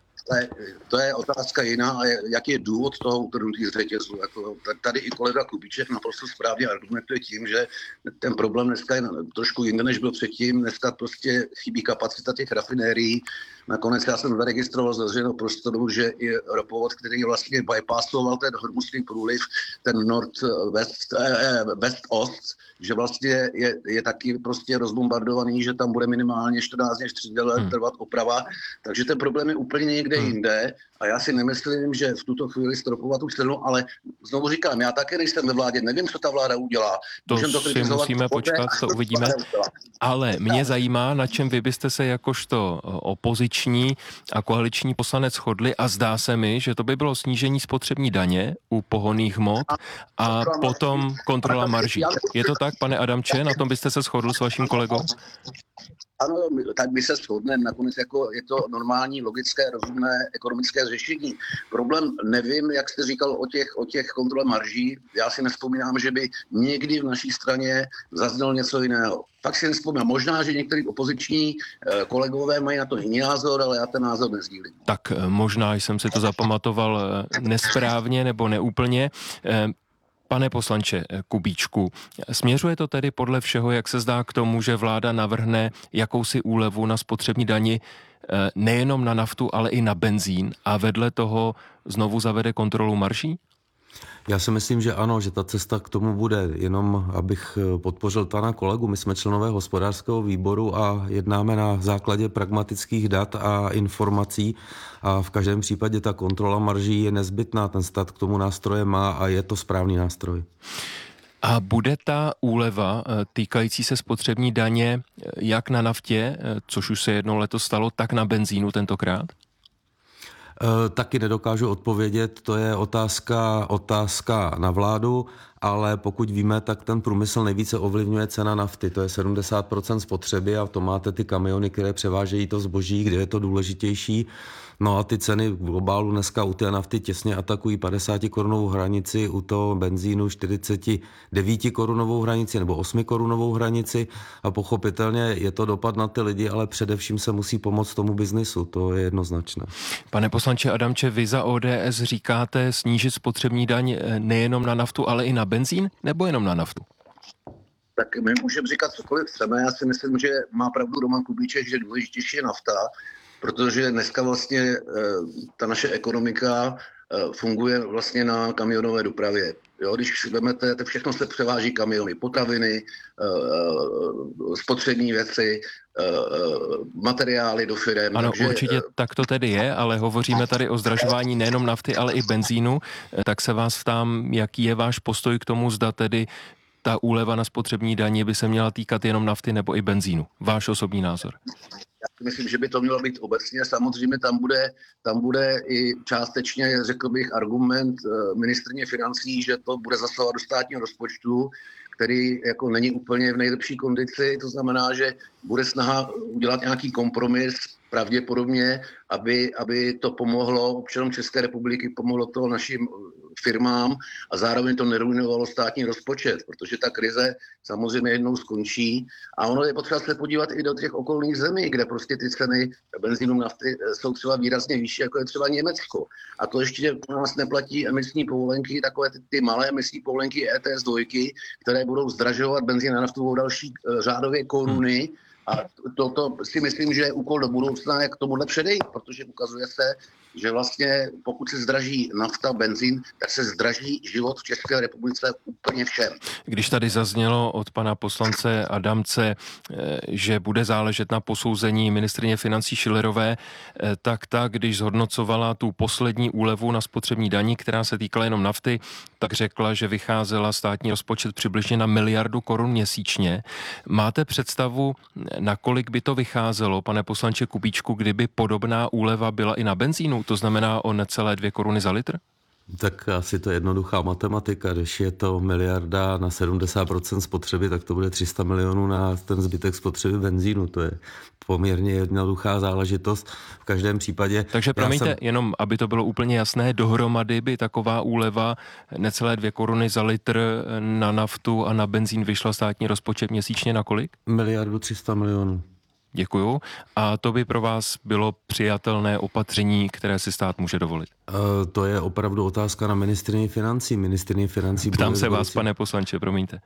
To je otázka jiná a jaký je důvod toho utrhnutí z řetězu. Tady i kolega Kubíček naprosto správně argumentuje tím, že ten problém dneska je trošku jinde, než byl předtím. Dneska prostě chybí kapacita těch rafinérií. Nakonec já jsem zaregistroval z veřejného prostoru, že i ropovod, který vlastně bypassoval ten Hormuzský průliv, ten West-Ost, že vlastně je taky prostě rozbombardovaný, že tam bude minimálně 14 až 30 let trvat oprava. Takže ten problém je úplně někde jinde a já si nemyslím, že v tuto chvíli stropovat tu cenu, ale znovu říkám, já také nejsem ve vládě, nevím, co ta vláda udělá. To si musíme počkat, to uvidíme. Ale mě zajímá, na čem vy byste se jakožto opoziční a koaliční poslanec shodli a zdá se mi, že to by bylo snížení spotřební daně u pohonných hmot a potom kontrola marží. Je to tak, pane Adamče, na tom byste se shodl s vaším kolegou? Ano, tak my se shodneme. Nakonec jako je to normální, logické, rozumné ekonomické řešení. Problém nevím, jak jste říkal o těch kontrole marží. Já si nevzpomínám, že by někdy v naší straně zaznělo něco jiného. Tak si nevzpomínám. Možná, že některý opoziční kolegové mají na to jiný názor, ale já ten názor nezdílím. Tak možná jsem si to zapamatoval nesprávně nebo neúplně. Pane poslanče Kubíčku, směřuje to tedy podle všeho, jak se zdá, k tomu, že vláda navrhne jakousi úlevu na spotřební dani nejenom na naftu, ale i na benzín a vedle toho znovu zavede kontrolu marží? Já si myslím, že ano, že ta cesta k tomu bude, jenom abych podpořil pana kolegu. My jsme členové hospodářského výboru a jednáme na základě pragmatických dat a informací a v každém případě ta kontrola marží je nezbytná, ten stát k tomu nástroje má a je to správný nástroj. A bude ta úleva týkající se spotřební daně jak na naftě, což už se jednou letos stalo, tak na benzínu tentokrát? Taky nedokážu odpovědět, to je otázka na vládu, ale pokud víme, tak ten průmysl nejvíce ovlivňuje cena nafty, to je 70% spotřeby a to máte ty kamiony, které převážejí to zboží, kde je to důležitější. No a ty ceny v globálu dneska u té nafty těsně atakují 50 korunovou hranici, u toho benzínu 49 korunovou hranici nebo 8 korunovou hranici a pochopitelně je to dopad na ty lidi, ale především se musí pomoct tomu biznisu, to je jednoznačné. Pane poslanče Adamče, vy za ODS říkáte snížit spotřební daň nejenom na naftu, ale i na benzín, nebo jenom na naftu? Tak my můžeme říkat cokoliv chceme, já si myslím, že má pravdu Roman Kubíček, že důležitější je nafta, protože dneska vlastně ta naše ekonomika funguje vlastně na kamionové dopravě. Jo, když vezmete, to všechno se převáží kamiony, potraviny, spotřební věci, materiály do firem. Ano, takže určitě tak to tedy je, ale hovoříme tady o zdražování nejenom nafty, ale i benzínu. Tak se vás ptám, jaký je váš postoj k tomu, zda tedy ta úleva na spotřební daně by se měla týkat jenom nafty nebo i benzínu. Váš osobní názor? Já myslím, že by to mělo být obecně. Samozřejmě tam bude i částečně, řekl bych, argument ministryně financí, že to bude zasahovat do státního rozpočtu, který jako není úplně v nejlepší kondici. To znamená, že bude snaha udělat nějaký kompromis, pravděpodobně, aby to pomohlo občanům České republiky, pomohlo to našim firmám a zároveň to neruinovalo státní rozpočet, protože ta krize samozřejmě jednou skončí a ono je potřeba se podívat i do těch okolních zemí, kde prostě ty ceny benzínu nafty jsou třeba výrazně vyšší, jako je třeba Německo. A to ještě u nás neplatí emisní povolenky, takové ty malé emisní povolenky ETS 2, které budou zdražovat benzín a naftu o další řádově koruny. A to si myslím, že je úkol do budoucna, jak tomuhle předejít, protože ukazuje se, že vlastně pokud se zdraží nafta, benzín, tak se zdraží život v České republice úplně všem. Když tady zaznělo od pana poslance Adamce, že bude záležet na posouzení ministryně financí Schillerové, tak ta, když zhodnocovala tu poslední úlevu na spotřební dani, která se týkala jenom nafty, tak řekla, že vycházela státní rozpočet přibližně na 1 miliardu korun měsíčně. Máte představu, na kolik by to vycházelo, pane poslanče Kubíčku, kdyby podobná úleva byla i na benzínu, to znamená o necelé 2 koruny za litr? Tak asi to je jednoduchá matematika. Když je to 1 miliarda na 70% spotřeby, tak to bude 300 milionů na ten zbytek spotřeby benzínu. To je poměrně jednoduchá záležitost. V každém případě... Takže promiňte, jenom aby to bylo úplně jasné, dohromady by taková úleva necelé 2 koruny za litr na naftu a na benzín vyšla státní rozpočet měsíčně na kolik? 1 miliardu 300 milionů. Děkuju. A to by pro vás bylo přijatelné opatření, které si stát může dovolit? To je opravdu otázka na ministryni financí. Ptám se vás, pane poslanče, promiňte.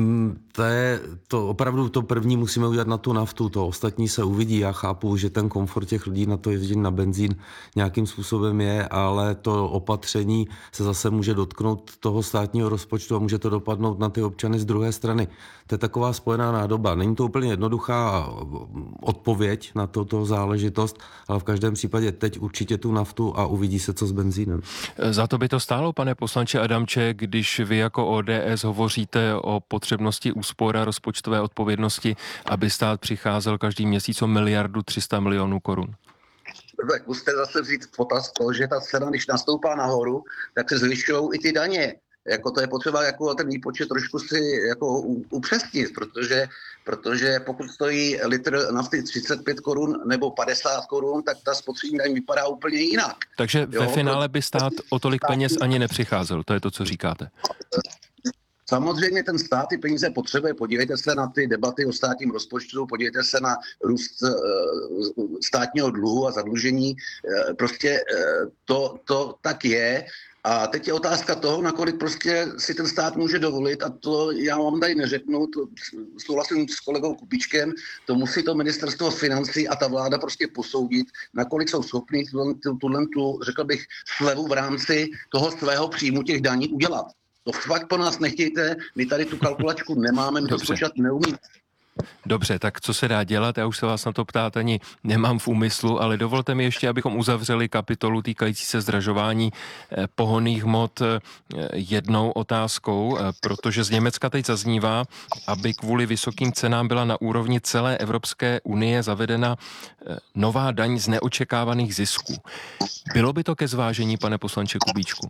To opravdu to první musíme udělat na tu naftu, to ostatní se uvidí. Já chápu, že ten komfort těch lidí na to jezdit na benzín nějakým způsobem je, ale to opatření se zase může dotknout toho státního rozpočtu a může to dopadnout na ty občany z druhé strany. To je taková spojená nádoba. Není to úplně jednoduchá odpověď na toto záležitost, ale v každém případě teď určitě tu naftu a uvidí se, co s benzínem. Za to by to stálo, pane poslanče Adamče, když vy jako ODS hovoříte o potřebnosti úspor a rozpočtové odpovědnosti, aby stát přicházel každý měsíc o 1 miliardu 300 milionů korun. Tak musíte zase vzít v potaz to, že ta cena, když nastoupá nahoru, tak se zvyšují i ty daně. Jako to je potřeba jako ten výpočet trošku si jako upřesnit, protože pokud stojí litr nafty 35 korun nebo 50 korun, tak ta spotřební daň vypadá úplně jinak. Takže ve finále by stát o tolik peněz ani nepřicházel, to je to, co říkáte. Samozřejmě ten stát ty peníze potřebuje. Podívejte se na ty debaty o státním rozpočtu, podívejte se na růst státního dluhu a zadlužení. Prostě to tak je. A teď je otázka toho, nakolik prostě si ten stát může dovolit, a to já vám tady neřeknu, to souhlasím s kolegou Kubíčkem, to musí to ministerstvo financí a ta vláda prostě posoudit, nakolik jsou schopní tu, řekl bych, slevu v rámci toho svého příjmu těch daní udělat. To fakt po nás nechtějte, my tady tu kalkulačku nemáme, my to spočítat neumíme. Dobře, tak co se dá dělat? Já už se vás na to ptát ani nemám v úmyslu, ale dovolte mi ještě, abychom uzavřeli kapitolu týkající se zdražování pohonných hmot jednou otázkou, protože z Německa teď zaznívá, aby kvůli vysokým cenám byla na úrovni celé Evropské unie zavedena nová daň z neočekávaných zisků. Bylo by to ke zvážení, pane poslanče Kubíčku?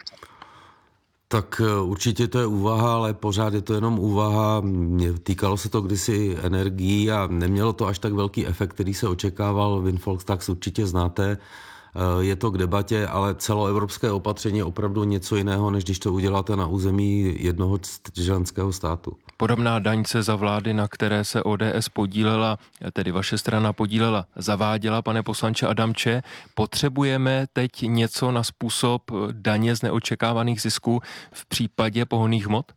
Tak určitě to je úvaha, ale pořád je to jenom úvaha. Týkalo se to kdysi energií a nemělo to až tak velký efekt, který se očekával. Windfall tax určitě znáte. Je to k debatě, ale celoevropské opatření je opravdu něco jiného, než když to uděláte na území jednoho členského státu. Podobná daň se za vlády, na které se ODS podílela, tedy vaše strana podílela, zaváděla, pane poslanče Adamče. Potřebujeme teď něco na způsob daně z neočekávaných zisků v případě pohonných hmot?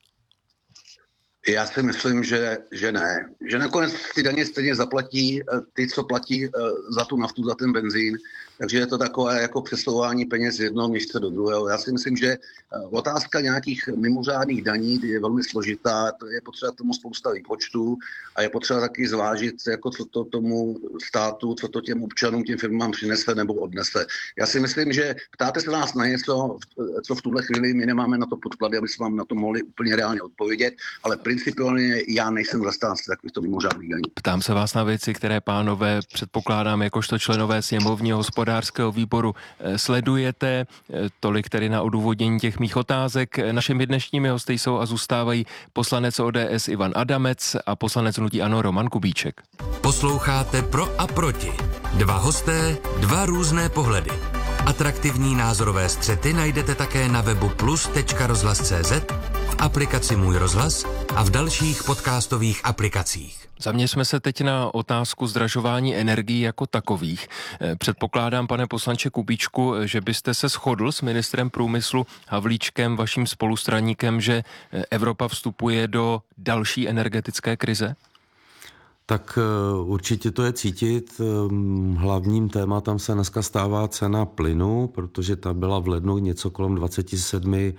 Já si myslím, že ne. Že nakonec ty daně stejně zaplatí ty, co platí za tu naftu, za ten benzín. Takže je to takové jako přesouvání peněz z jednoho měšce do druhého. Já si myslím, že otázka nějakých mimořádných daní je velmi složitá. Je potřeba tomu spousta výpočtů a je potřeba taky zvážit, jako co to tomu státu, co to těm občanům, těm firmám přinese nebo odnese. Já si myslím, že ptáte se nás na něco, co v tuhle chvíli my nemáme na to podklady, aby jsme vám na to mohli úplně reálně odpovědět, ale principiálně já nejsem zastánce takovýchto mimořádných daní. Ptám se vás na věci, které, pánové, předpokládám jakožto členové sněmovního hospodářského výboru sledujete. Tolik tedy na odůvodnění těch mých otázek. Našimi dnešními hosty jsou a zůstávají poslanec ODS Ivan Adamec a poslanec hnutí ANO Roman Kubíček. Posloucháte Pro a proti. Dva hosté, dva různé pohledy. Atraktivní názorové střety najdete také na webu plus.rozhlas.cz, v aplikaci Můj rozhlas a v dalších podcastových aplikacích. Zaměřme se teď na otázku zdražování energií jako takových. Předpokládám, pane poslanče Kubíčku, že byste se shodl s ministrem průmyslu Havlíčkem, vaším spolustraníkem, že Evropa vstupuje do další energetické krize? Tak určitě to je cítit. Hlavním tématem se dneska stává cena plynu, protože ta byla v lednu něco kolem 27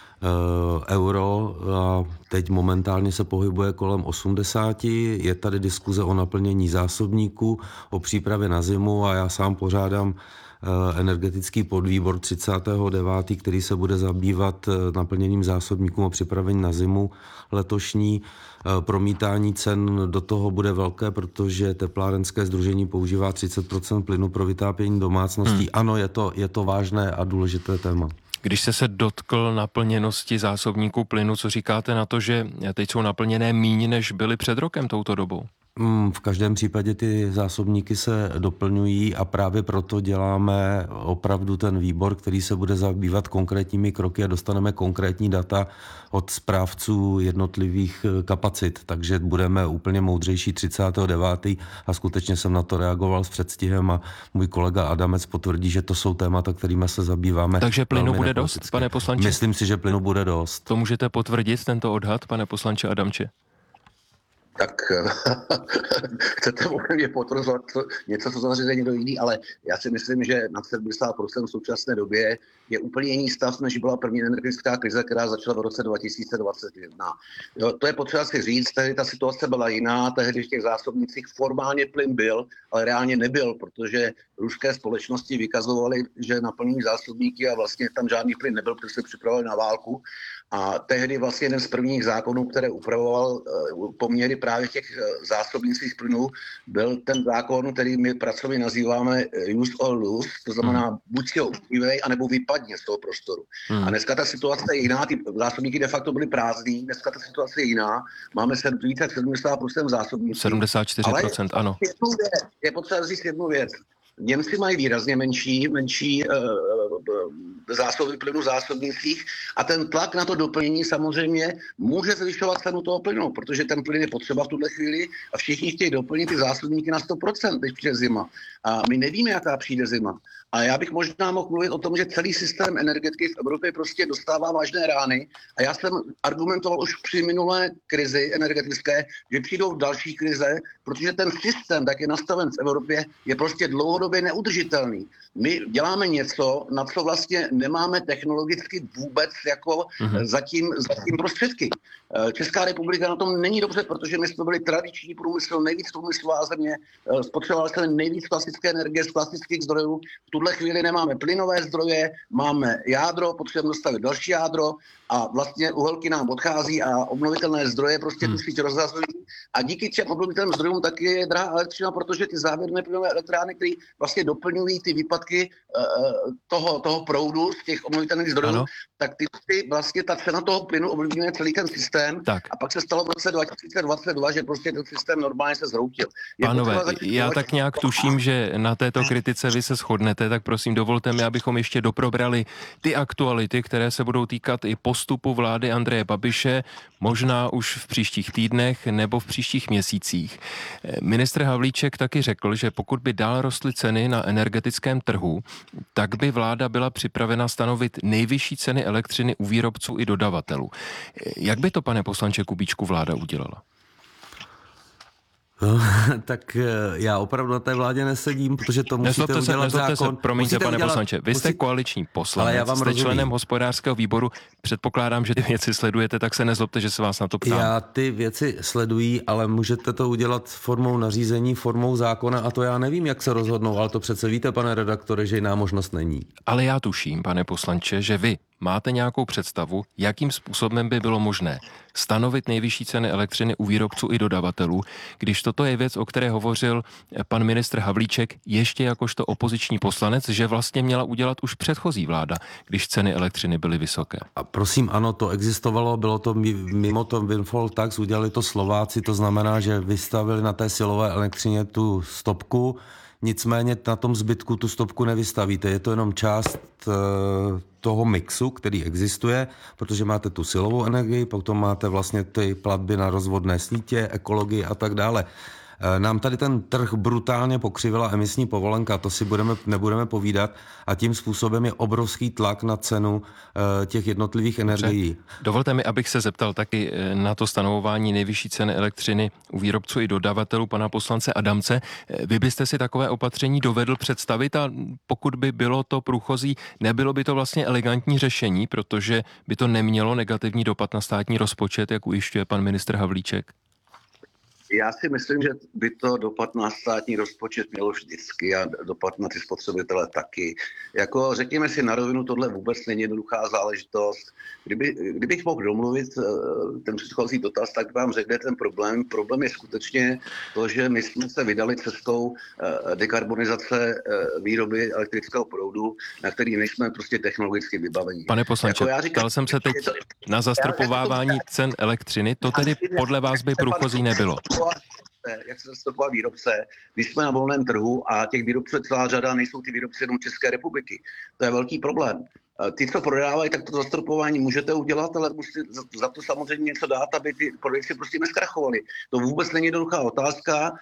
euro a teď momentálně se pohybuje kolem 80. Je tady diskuze o naplnění zásobníků, o přípravě na zimu a já sám pořádám energetický podvýbor 39., který se bude zabývat naplněním zásobníků a připravení na zimu letošní. Promítání cen do toho bude velké, protože teplárenské sdružení používá 30% plynu pro vytápění domácností. Ano, je to vážné a důležité téma. Když jste se dotkl naplněnosti zásobníků plynu, co říkáte na to, že teď jsou naplněné míň, než byly před rokem touto dobou? V každém případě ty zásobníky se doplňují a právě proto děláme opravdu ten výbor, který se bude zabývat konkrétními kroky a dostaneme konkrétní data od správců jednotlivých kapacit, takže budeme úplně moudřejší 39. a skutečně jsem na to reagoval s předstihem a můj kolega Adamec potvrdí, že to jsou témata, kterými se zabýváme. Takže plynu bude dost, pane poslanče? Myslím si, že plynu bude dost. To můžete potvrdit, tento odhad, pane poslanče Adamče? Tak chcete mě potvrzovat něco, co zařízení někdo jiný, ale já si myslím, že nad 70% v současné době je úplně jiný stav, než byla první energetická krize, která začala v roce 2021. Jo, to je potřeba si říct, tehdy ta situace byla jiná, tehdy v těch zásobnicích formálně plyn byl, ale reálně nebyl, protože ruské společnosti vykazovaly, že naplní zásobníky a vlastně tam žádný plyn nebyl, protože se připravovali na válku. A tehdy vlastně jeden z prvních zákonů, které upravoval poměry právě těch zásobnicích plynů, byl ten zákon, který my pracovně nazýváme use or lose, to znamená buď si ho užívej, anebo vypadni z toho prostoru. A dneska ta situace je jiná, ty zásobníky de facto byly prázdný, dneska ta situace je jiná, máme více jak 70% zásobníků. 74%, ano. Je potřeba říct jednu věc. Němci mají výrazně menší zásoby plynu v zásobnicích a ten tlak na to doplnění samozřejmě může zvyšovat cenu toho plynu, protože ten plyn je potřeba v tuhle chvíli a všichni chtějí doplnit ty zásobníky na 100%, když přijde zima. A my nevíme, jaká přijde zima. A já bych možná mohl mluvit o tom, že celý systém energetiky v Evropě prostě dostává vážné rány. A já jsem argumentoval už při minulé krizi energetické, že přijdou další krize, protože ten systém, tak je nastaven v Evropě, je prostě dlouhodobě neudržitelný. My děláme něco, na co vlastně nemáme technologicky vůbec jako zatím prostředky. Česká republika na tom není dobře, protože my jsme byli tradiční průmysl, nejvíc průmyslová země, spotřebovali jsme nejvíc klasické energie z klasických zdrojů. V tuhle chvíli nemáme plynové zdroje, máme jádro, potřebujeme dostavit další jádro a vlastně uhelky nám odchází a obnovitelné zdroje prostě tu síť rozhazují. A díky těm obnovitelným zdrojům taky je drahá elektřina, protože ty závěrné plynové elektrárny, které vlastně doplňují ty výpadky toho proudu z těch obnovitelných zdrojů, ano. Tak ty vlastně ta cena toho plynu ovlivňuje celý ten systém. Tak. A pak se stalo v roce 2022, že prostě ten systém normálně se zhroutil. Pánové, já tak nějak tuším, že na této kritice vy se shodnete, tak prosím dovolte mi, abychom ještě doprobrali ty aktuality, které se budou týkat i postupu vlády Andreje Babiše, možná už v příštích týdnech nebo v příštích měsících. Ministr Havlíček taky řekl, že pokud by dál rostly ceny na energetickém trhu, tak by vláda byla připravena stanovit nejvyšší ceny elektřiny u výrobců i dodavatelů. Jak by to, pane poslanče Kubíčku, vláda udělala? No, tak já opravdu na té vládě nesedím, protože to musíte udělat zákon. Promiňte, pane poslanče, vy jste koaliční poslanec, jste členem hospodářského výboru, předpokládám, že ty věci sledujete, tak se nezlobte, že se vás na to ptám. Já ty věci sleduji, ale můžete to udělat formou nařízení, formou zákona a to já nevím, jak se rozhodnou, ale to přece víte, pane redaktore, že jiná možnost není. Ale já tuším, pane poslanče, že vy máte nějakou představu, jakým způsobem by bylo možné stanovit nejvyšší ceny elektřiny u výrobců i dodavatelů, když toto je věc, o které hovořil pan ministr Havlíček ještě jakožto opoziční poslanec, že vlastně měla udělat už předchozí vláda, když ceny elektřiny byly vysoké. A prosím, ano, to existovalo, bylo to mimo to windfall tax, udělali to Slováci, to znamená, že vystavili na té silové elektřině tu stopku, nicméně na tom zbytku tu stopku nevystavíte, je to jenom část toho mixu, který existuje, protože máte tu silovou energii, potom máte vlastně ty platby na rozvodné sítě, ekologii a tak dále. Nám tady ten trh brutálně pokřivila emisní povolenka, to si nebudeme povídat a tím způsobem je obrovský tlak na cenu těch jednotlivých energií. Dovolte mi, abych se zeptal taky na to stanovování nejvyšší ceny elektřiny u výrobců i dodavatelů pana poslance Adamce. Vy byste si takové opatření dovedl představit a pokud by bylo to průchozí, nebylo by to vlastně elegantní řešení, protože by to nemělo negativní dopad na státní rozpočet, jak ujišťuje pan ministr Havlíček? Já si myslím, že by to dopad na státní rozpočet mělo vždycky a dopad na ty spotřebitele taky. Jako řekněme si na rovinu, tohle vůbec není jednoduchá záležitost. Kdybych mohl domluvit ten předchozí dotaz, tak vám řekne ten problém. Problém je skutečně to, že my jsme se vydali cestou dekarbonizace výroby elektrického proudu, na který nejsme prostě technologicky vybavení. Pane poslanče, ptal jsem se teď na zastropovávání cen elektřiny, to tedy podle vás by průchozí nebylo. Jak se zastupoval výrobce, když jsme na volném trhu a těch výrobců je celá řada, nejsou ty výrobci jenom České republiky. To je velký problém. Ty, co prodávají, tak to zastropování můžete udělat, ale musíte za to samozřejmě něco dát, aby ty prodejci prostě neskrachovali. To vůbec není jednoduchá otázka.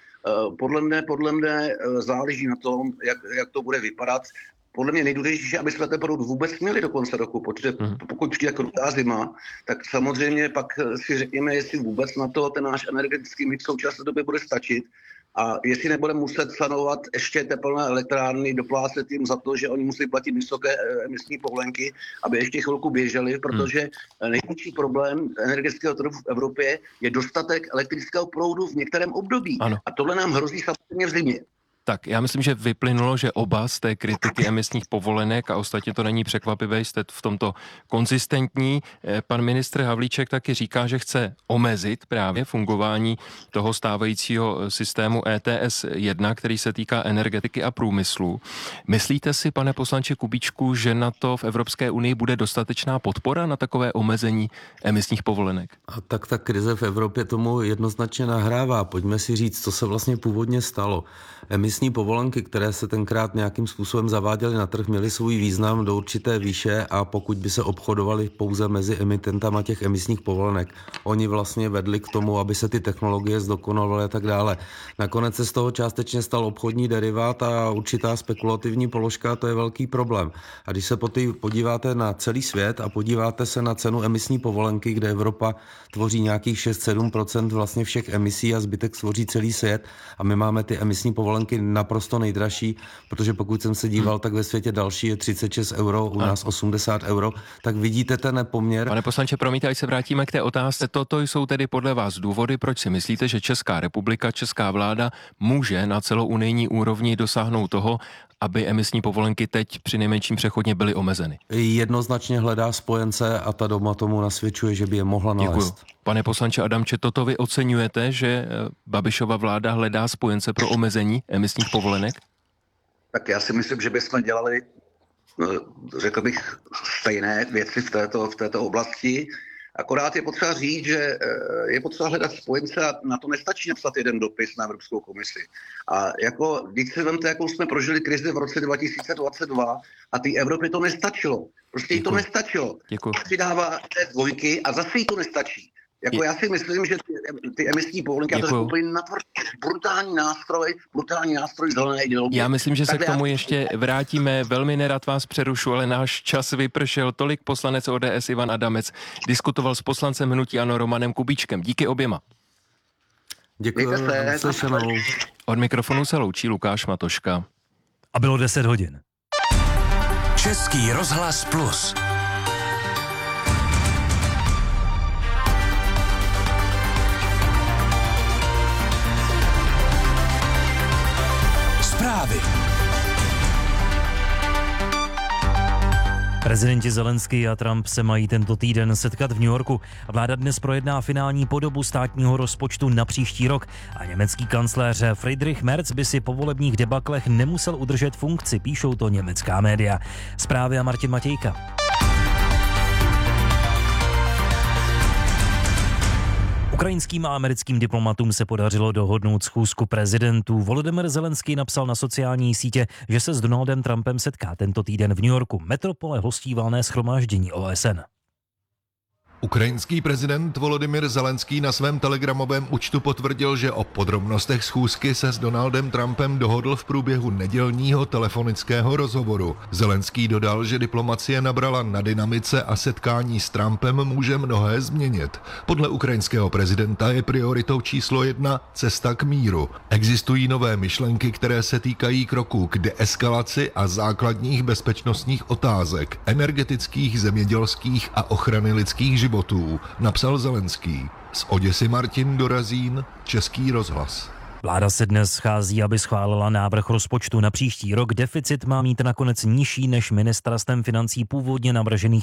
Podle mne záleží na tom, jak to bude vypadat. Podle mě nejdůležitější, aby jsme ten produkt vůbec měli do konce roku, protože pokud přijde krutá zima, tak samozřejmě pak si řekněme, jestli vůbec na to ten náš energetický mix v současné době bude stačit a jestli nebudeme muset sanovat ještě tepelné elektrárny, doplácet jim za to, že oni musí platit vysoké emisní povolenky, aby ještě chvilku běželi, protože největší problém energetického trhu v Evropě je dostatek elektrického proudu v některém období. Ano. A tohle nám hrozí samozřejmě v zimě. Tak, já myslím, že vyplynulo, že oba z té kritiky emisních povolenek a ostatně to není překvapivé, jste v tomto konzistentní. Pan ministr Havlíček taky říká, že chce omezit právě fungování toho stávajícího systému ETS 1, který se týká energetiky a průmyslu. Myslíte si, pane poslanče Kubíčku, že na to v Evropské unii bude dostatečná podpora na takové omezení emisních povolenek? A tak ta krize v Evropě tomu jednoznačně nahrává. Pojďme si říct, co se vlastně původně stalo. Emisní povolenky, které se tenkrát nějakým způsobem zaváděly na trh, měly svůj význam do určité výše a pokud by se obchodovaly pouze mezi emitentama těch emisních povolenek, oni vlastně vedli k tomu, aby se ty technologie zdokonalovaly a tak dále. Nakonec se z toho částečně stal obchodní derivát a určitá spekulativní položka, to je velký problém. A když se podíváte na celý svět a podíváte se na cenu emisní povolenky, kde Evropa tvoří nějakých 6-7% vlastně všech emisí a zbytek tvoří celý svět a my máme ty emisní povolenky naprosto nejdražší, protože pokud jsem se díval, tak ve světě další je 36 euro, u nás 80 euro, tak vidíte ten nepoměr. Pane poslanče, promiňte, až se vrátíme k té otázce, toto jsou tedy podle vás důvody, proč si myslíte, že Česká republika, česká vláda může na celounijní úrovni dosáhnout toho, aby emisní povolenky teď při nejmenším přechodně byly omezeny? Jednoznačně hledá spojence a ta doma tomu nasvědčuje, že by je mohla nalézt. Děkuju. Pane poslanče Adamče, toto vy oceňujete, že Babišova vláda hledá spojence pro omezení emisních povolenek? Tak já si myslím, že bychom dělali, řekl bych, stejné věci v této oblasti. Akorát je potřeba říct, že je potřeba hledat spojence a na to nestačí napsat jeden dopis na Evropskou komisi. A když si vemte, jakou jsme prožili krizi v roce 2022 a té Evropě to nestačilo. Prostě jí to nestačilo. Přidává té dvojky a zase jí to nestačí. Já si myslím, že ty emisní povolenky, a to je úplně brutální nástroj zelené ideologie. Já myslím, že se k tomu ještě vrátíme. Velmi nerad vás přerušu, ale náš čas vypršel. Tolik poslanec ODS Ivan Adamec diskutoval s poslancem hnutí ANO Romanem Kubíčkem. Díky oběma. Děkuji. Od mikrofonu se loučí Lukáš Matoška. A bylo 10 hodin. Český rozhlas Plus. Zprávy. Prezidenti Zelenský a Trump se mají tento týden setkat v New Yorku. Vláda dnes projedná finální podobu státního rozpočtu na příští rok a německý kancléř Friedrich Merz by si po volebních debaklech nemusel udržet funkci, píšou to německá média. Zprávy a Martin Matějka. Ukrajinským a americkým diplomatům se podařilo dohodnout schůzku prezidentů. Volodymyr Zelenský napsal na sociální sítě, že se s Donaldem Trumpem setká tento týden v New Yorku. Metropole hostí valné shromáždění OSN. Ukrajinský prezident Volodymyr Zelenský na svém telegramovém účtu potvrdil, že o podrobnostech schůzky se s Donaldem Trumpem dohodl v průběhu nedělního telefonického rozhovoru. Zelenský dodal, že diplomacie nabrala na dynamice a setkání s Trumpem může mnohé změnit. Podle ukrajinského prezidenta je prioritou číslo 1 cesta k míru. Existují nové myšlenky, které se týkají kroků k deeskalaci a základních bezpečnostních otázek, energetických, zemědělských a ochrany lidských životů, napsal Zelenský. Z Oděsy Martin Dorazín, Český rozhlas. Vláda se dnes schází, aby schválila návrh rozpočtu na příští rok. Deficit má mít nakonec nižší než ministerstvem financí původně navržených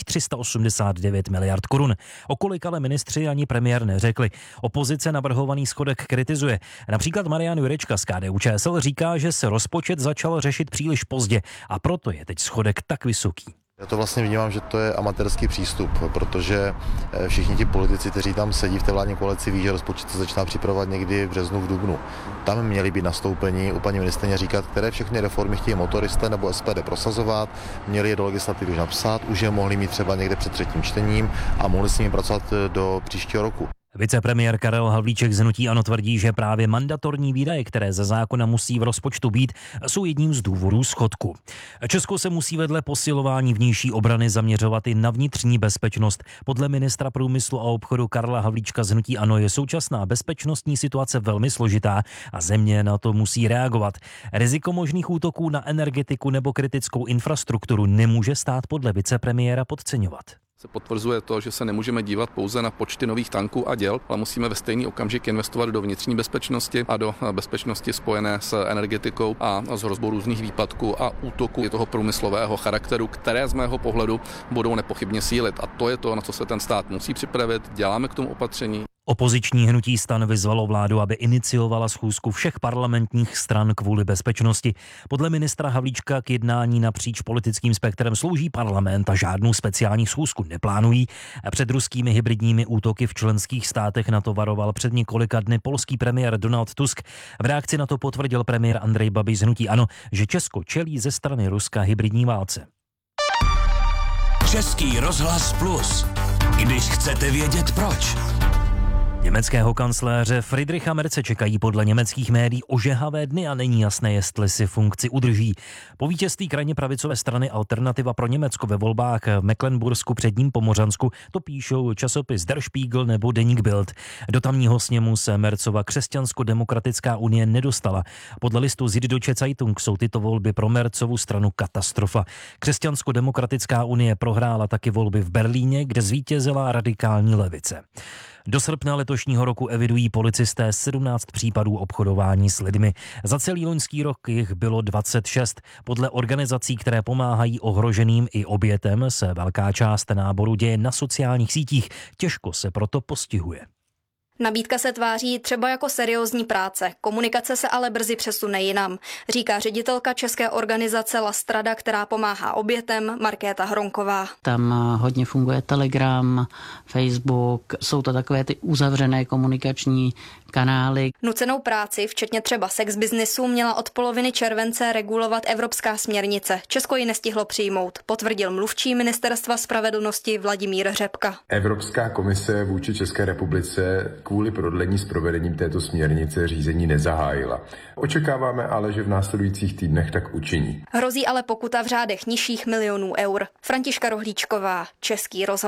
389 miliard korun. O kolik ale ministři ani premiér neřekli. Opozice navrhovaný schodek kritizuje. Například Marian Jurečka z KDU-ČSL říká, že se rozpočet začal řešit příliš pozdě a proto je teď schodek tak vysoký. Já to vlastně vnímám, že to je amatérský přístup, protože všichni ti politici, kteří tam sedí v té vládní koalici, ví, že rozpočet se začíná připravovat někdy v březnu, v dubnu. Tam měli být nastoupení u paní ministryně říkat, které všechny reformy chtějí motoristé nebo SPD prosazovat, měli je do legislativy už napsat, už je mohli mít třeba někde před třetím čtením a mohli s nimi pracovat do příštího roku. Vicepremiér Karel Havlíček z hnutí ANO tvrdí, že právě mandatorní výdaje, které ze zákona musí v rozpočtu být, jsou jedním z důvodů schodku. Česko se musí vedle posilování vnější obrany zaměřovat i na vnitřní bezpečnost. Podle ministra průmyslu a obchodu Karla Havlíčka z hnutí ANO je současná bezpečnostní situace velmi složitá a země na to musí reagovat. Riziko možných útoků na energetiku nebo kritickou infrastrukturu nemůže stát podle vicepremiéra podceňovat. Se potvrzuje to, že se nemůžeme dívat pouze na počty nových tanků a děl, ale musíme ve stejný okamžik investovat do vnitřní bezpečnosti a do bezpečnosti spojené s energetikou a s hrozbou různých výpadků a útoků toho průmyslového charakteru, které z mého pohledu budou nepochybně sílit. A to je to, na co se ten stát musí připravit. Děláme k tomu opatření. Opoziční hnutí STAN vyzvalo vládu, aby iniciovala schůzku všech parlamentních stran kvůli bezpečnosti. Podle ministra Havlíčka k jednání napříč politickým spektrem slouží parlament a žádnou speciální schůzku neplánují. Před ruskými hybridními útoky v členských státech na to varoval před několika dny polský premiér Donald Tusk. V reakci na to potvrdil premiér Andrej Babiš z hnutí ANO, že Česko čelí ze strany Ruska hybridní válce. Český rozhlas Plus. Když chcete vědět proč. Německého kancléře Friedricha Merze čekají podle německých médií ožehavé dny a není jasné, jestli si funkci udrží. Po vítězství krajně pravicové strany Alternativa pro Německo ve volbách v Mecklenbursku, Předním Pomořansku to píšou časopis Der Spiegel nebo deník Bild. Do tamního sněmu se Merzova Křesťansko-demokratická unie nedostala. Podle listu Süddeutsche Zeitung jsou tyto volby pro Merzovu stranu katastrofa. Křesťansko-demokratická unie prohrála taky volby v Berlíně, kde zvítězila radikální levice. Do srpna letošního roku evidují policisté 17 případů obchodování s lidmi. Za celý loňský rok jich bylo 26. Podle organizací, které pomáhají ohroženým i obětem, se velká část náboru děje na sociálních sítích. Těžko se proto postihuje. Nabídka se tváří třeba jako seriózní práce, komunikace se ale brzy přesune jinam, říká ředitelka české organizace La Strada, která pomáhá obětem, Markéta Hronková. Tam hodně funguje Telegram, Facebook, jsou to takové ty uzavřené komunikační kanály. Nucenou práci, včetně třeba sex biznisu, měla od poloviny července regulovat evropská směrnice. Česko ji nestihlo přijmout, potvrdil mluvčí Ministerstva spravedlnosti Vladimír Řepka. Evropská komise vůči České republice kvůli prodlení s provedením této směrnice řízení nezahájila. Očekáváme ale, že v následujících týdnech tak učiní. Hrozí ale pokuta v řádech nižších milionů eur. Františka Rohlíčková, Český rozhlas.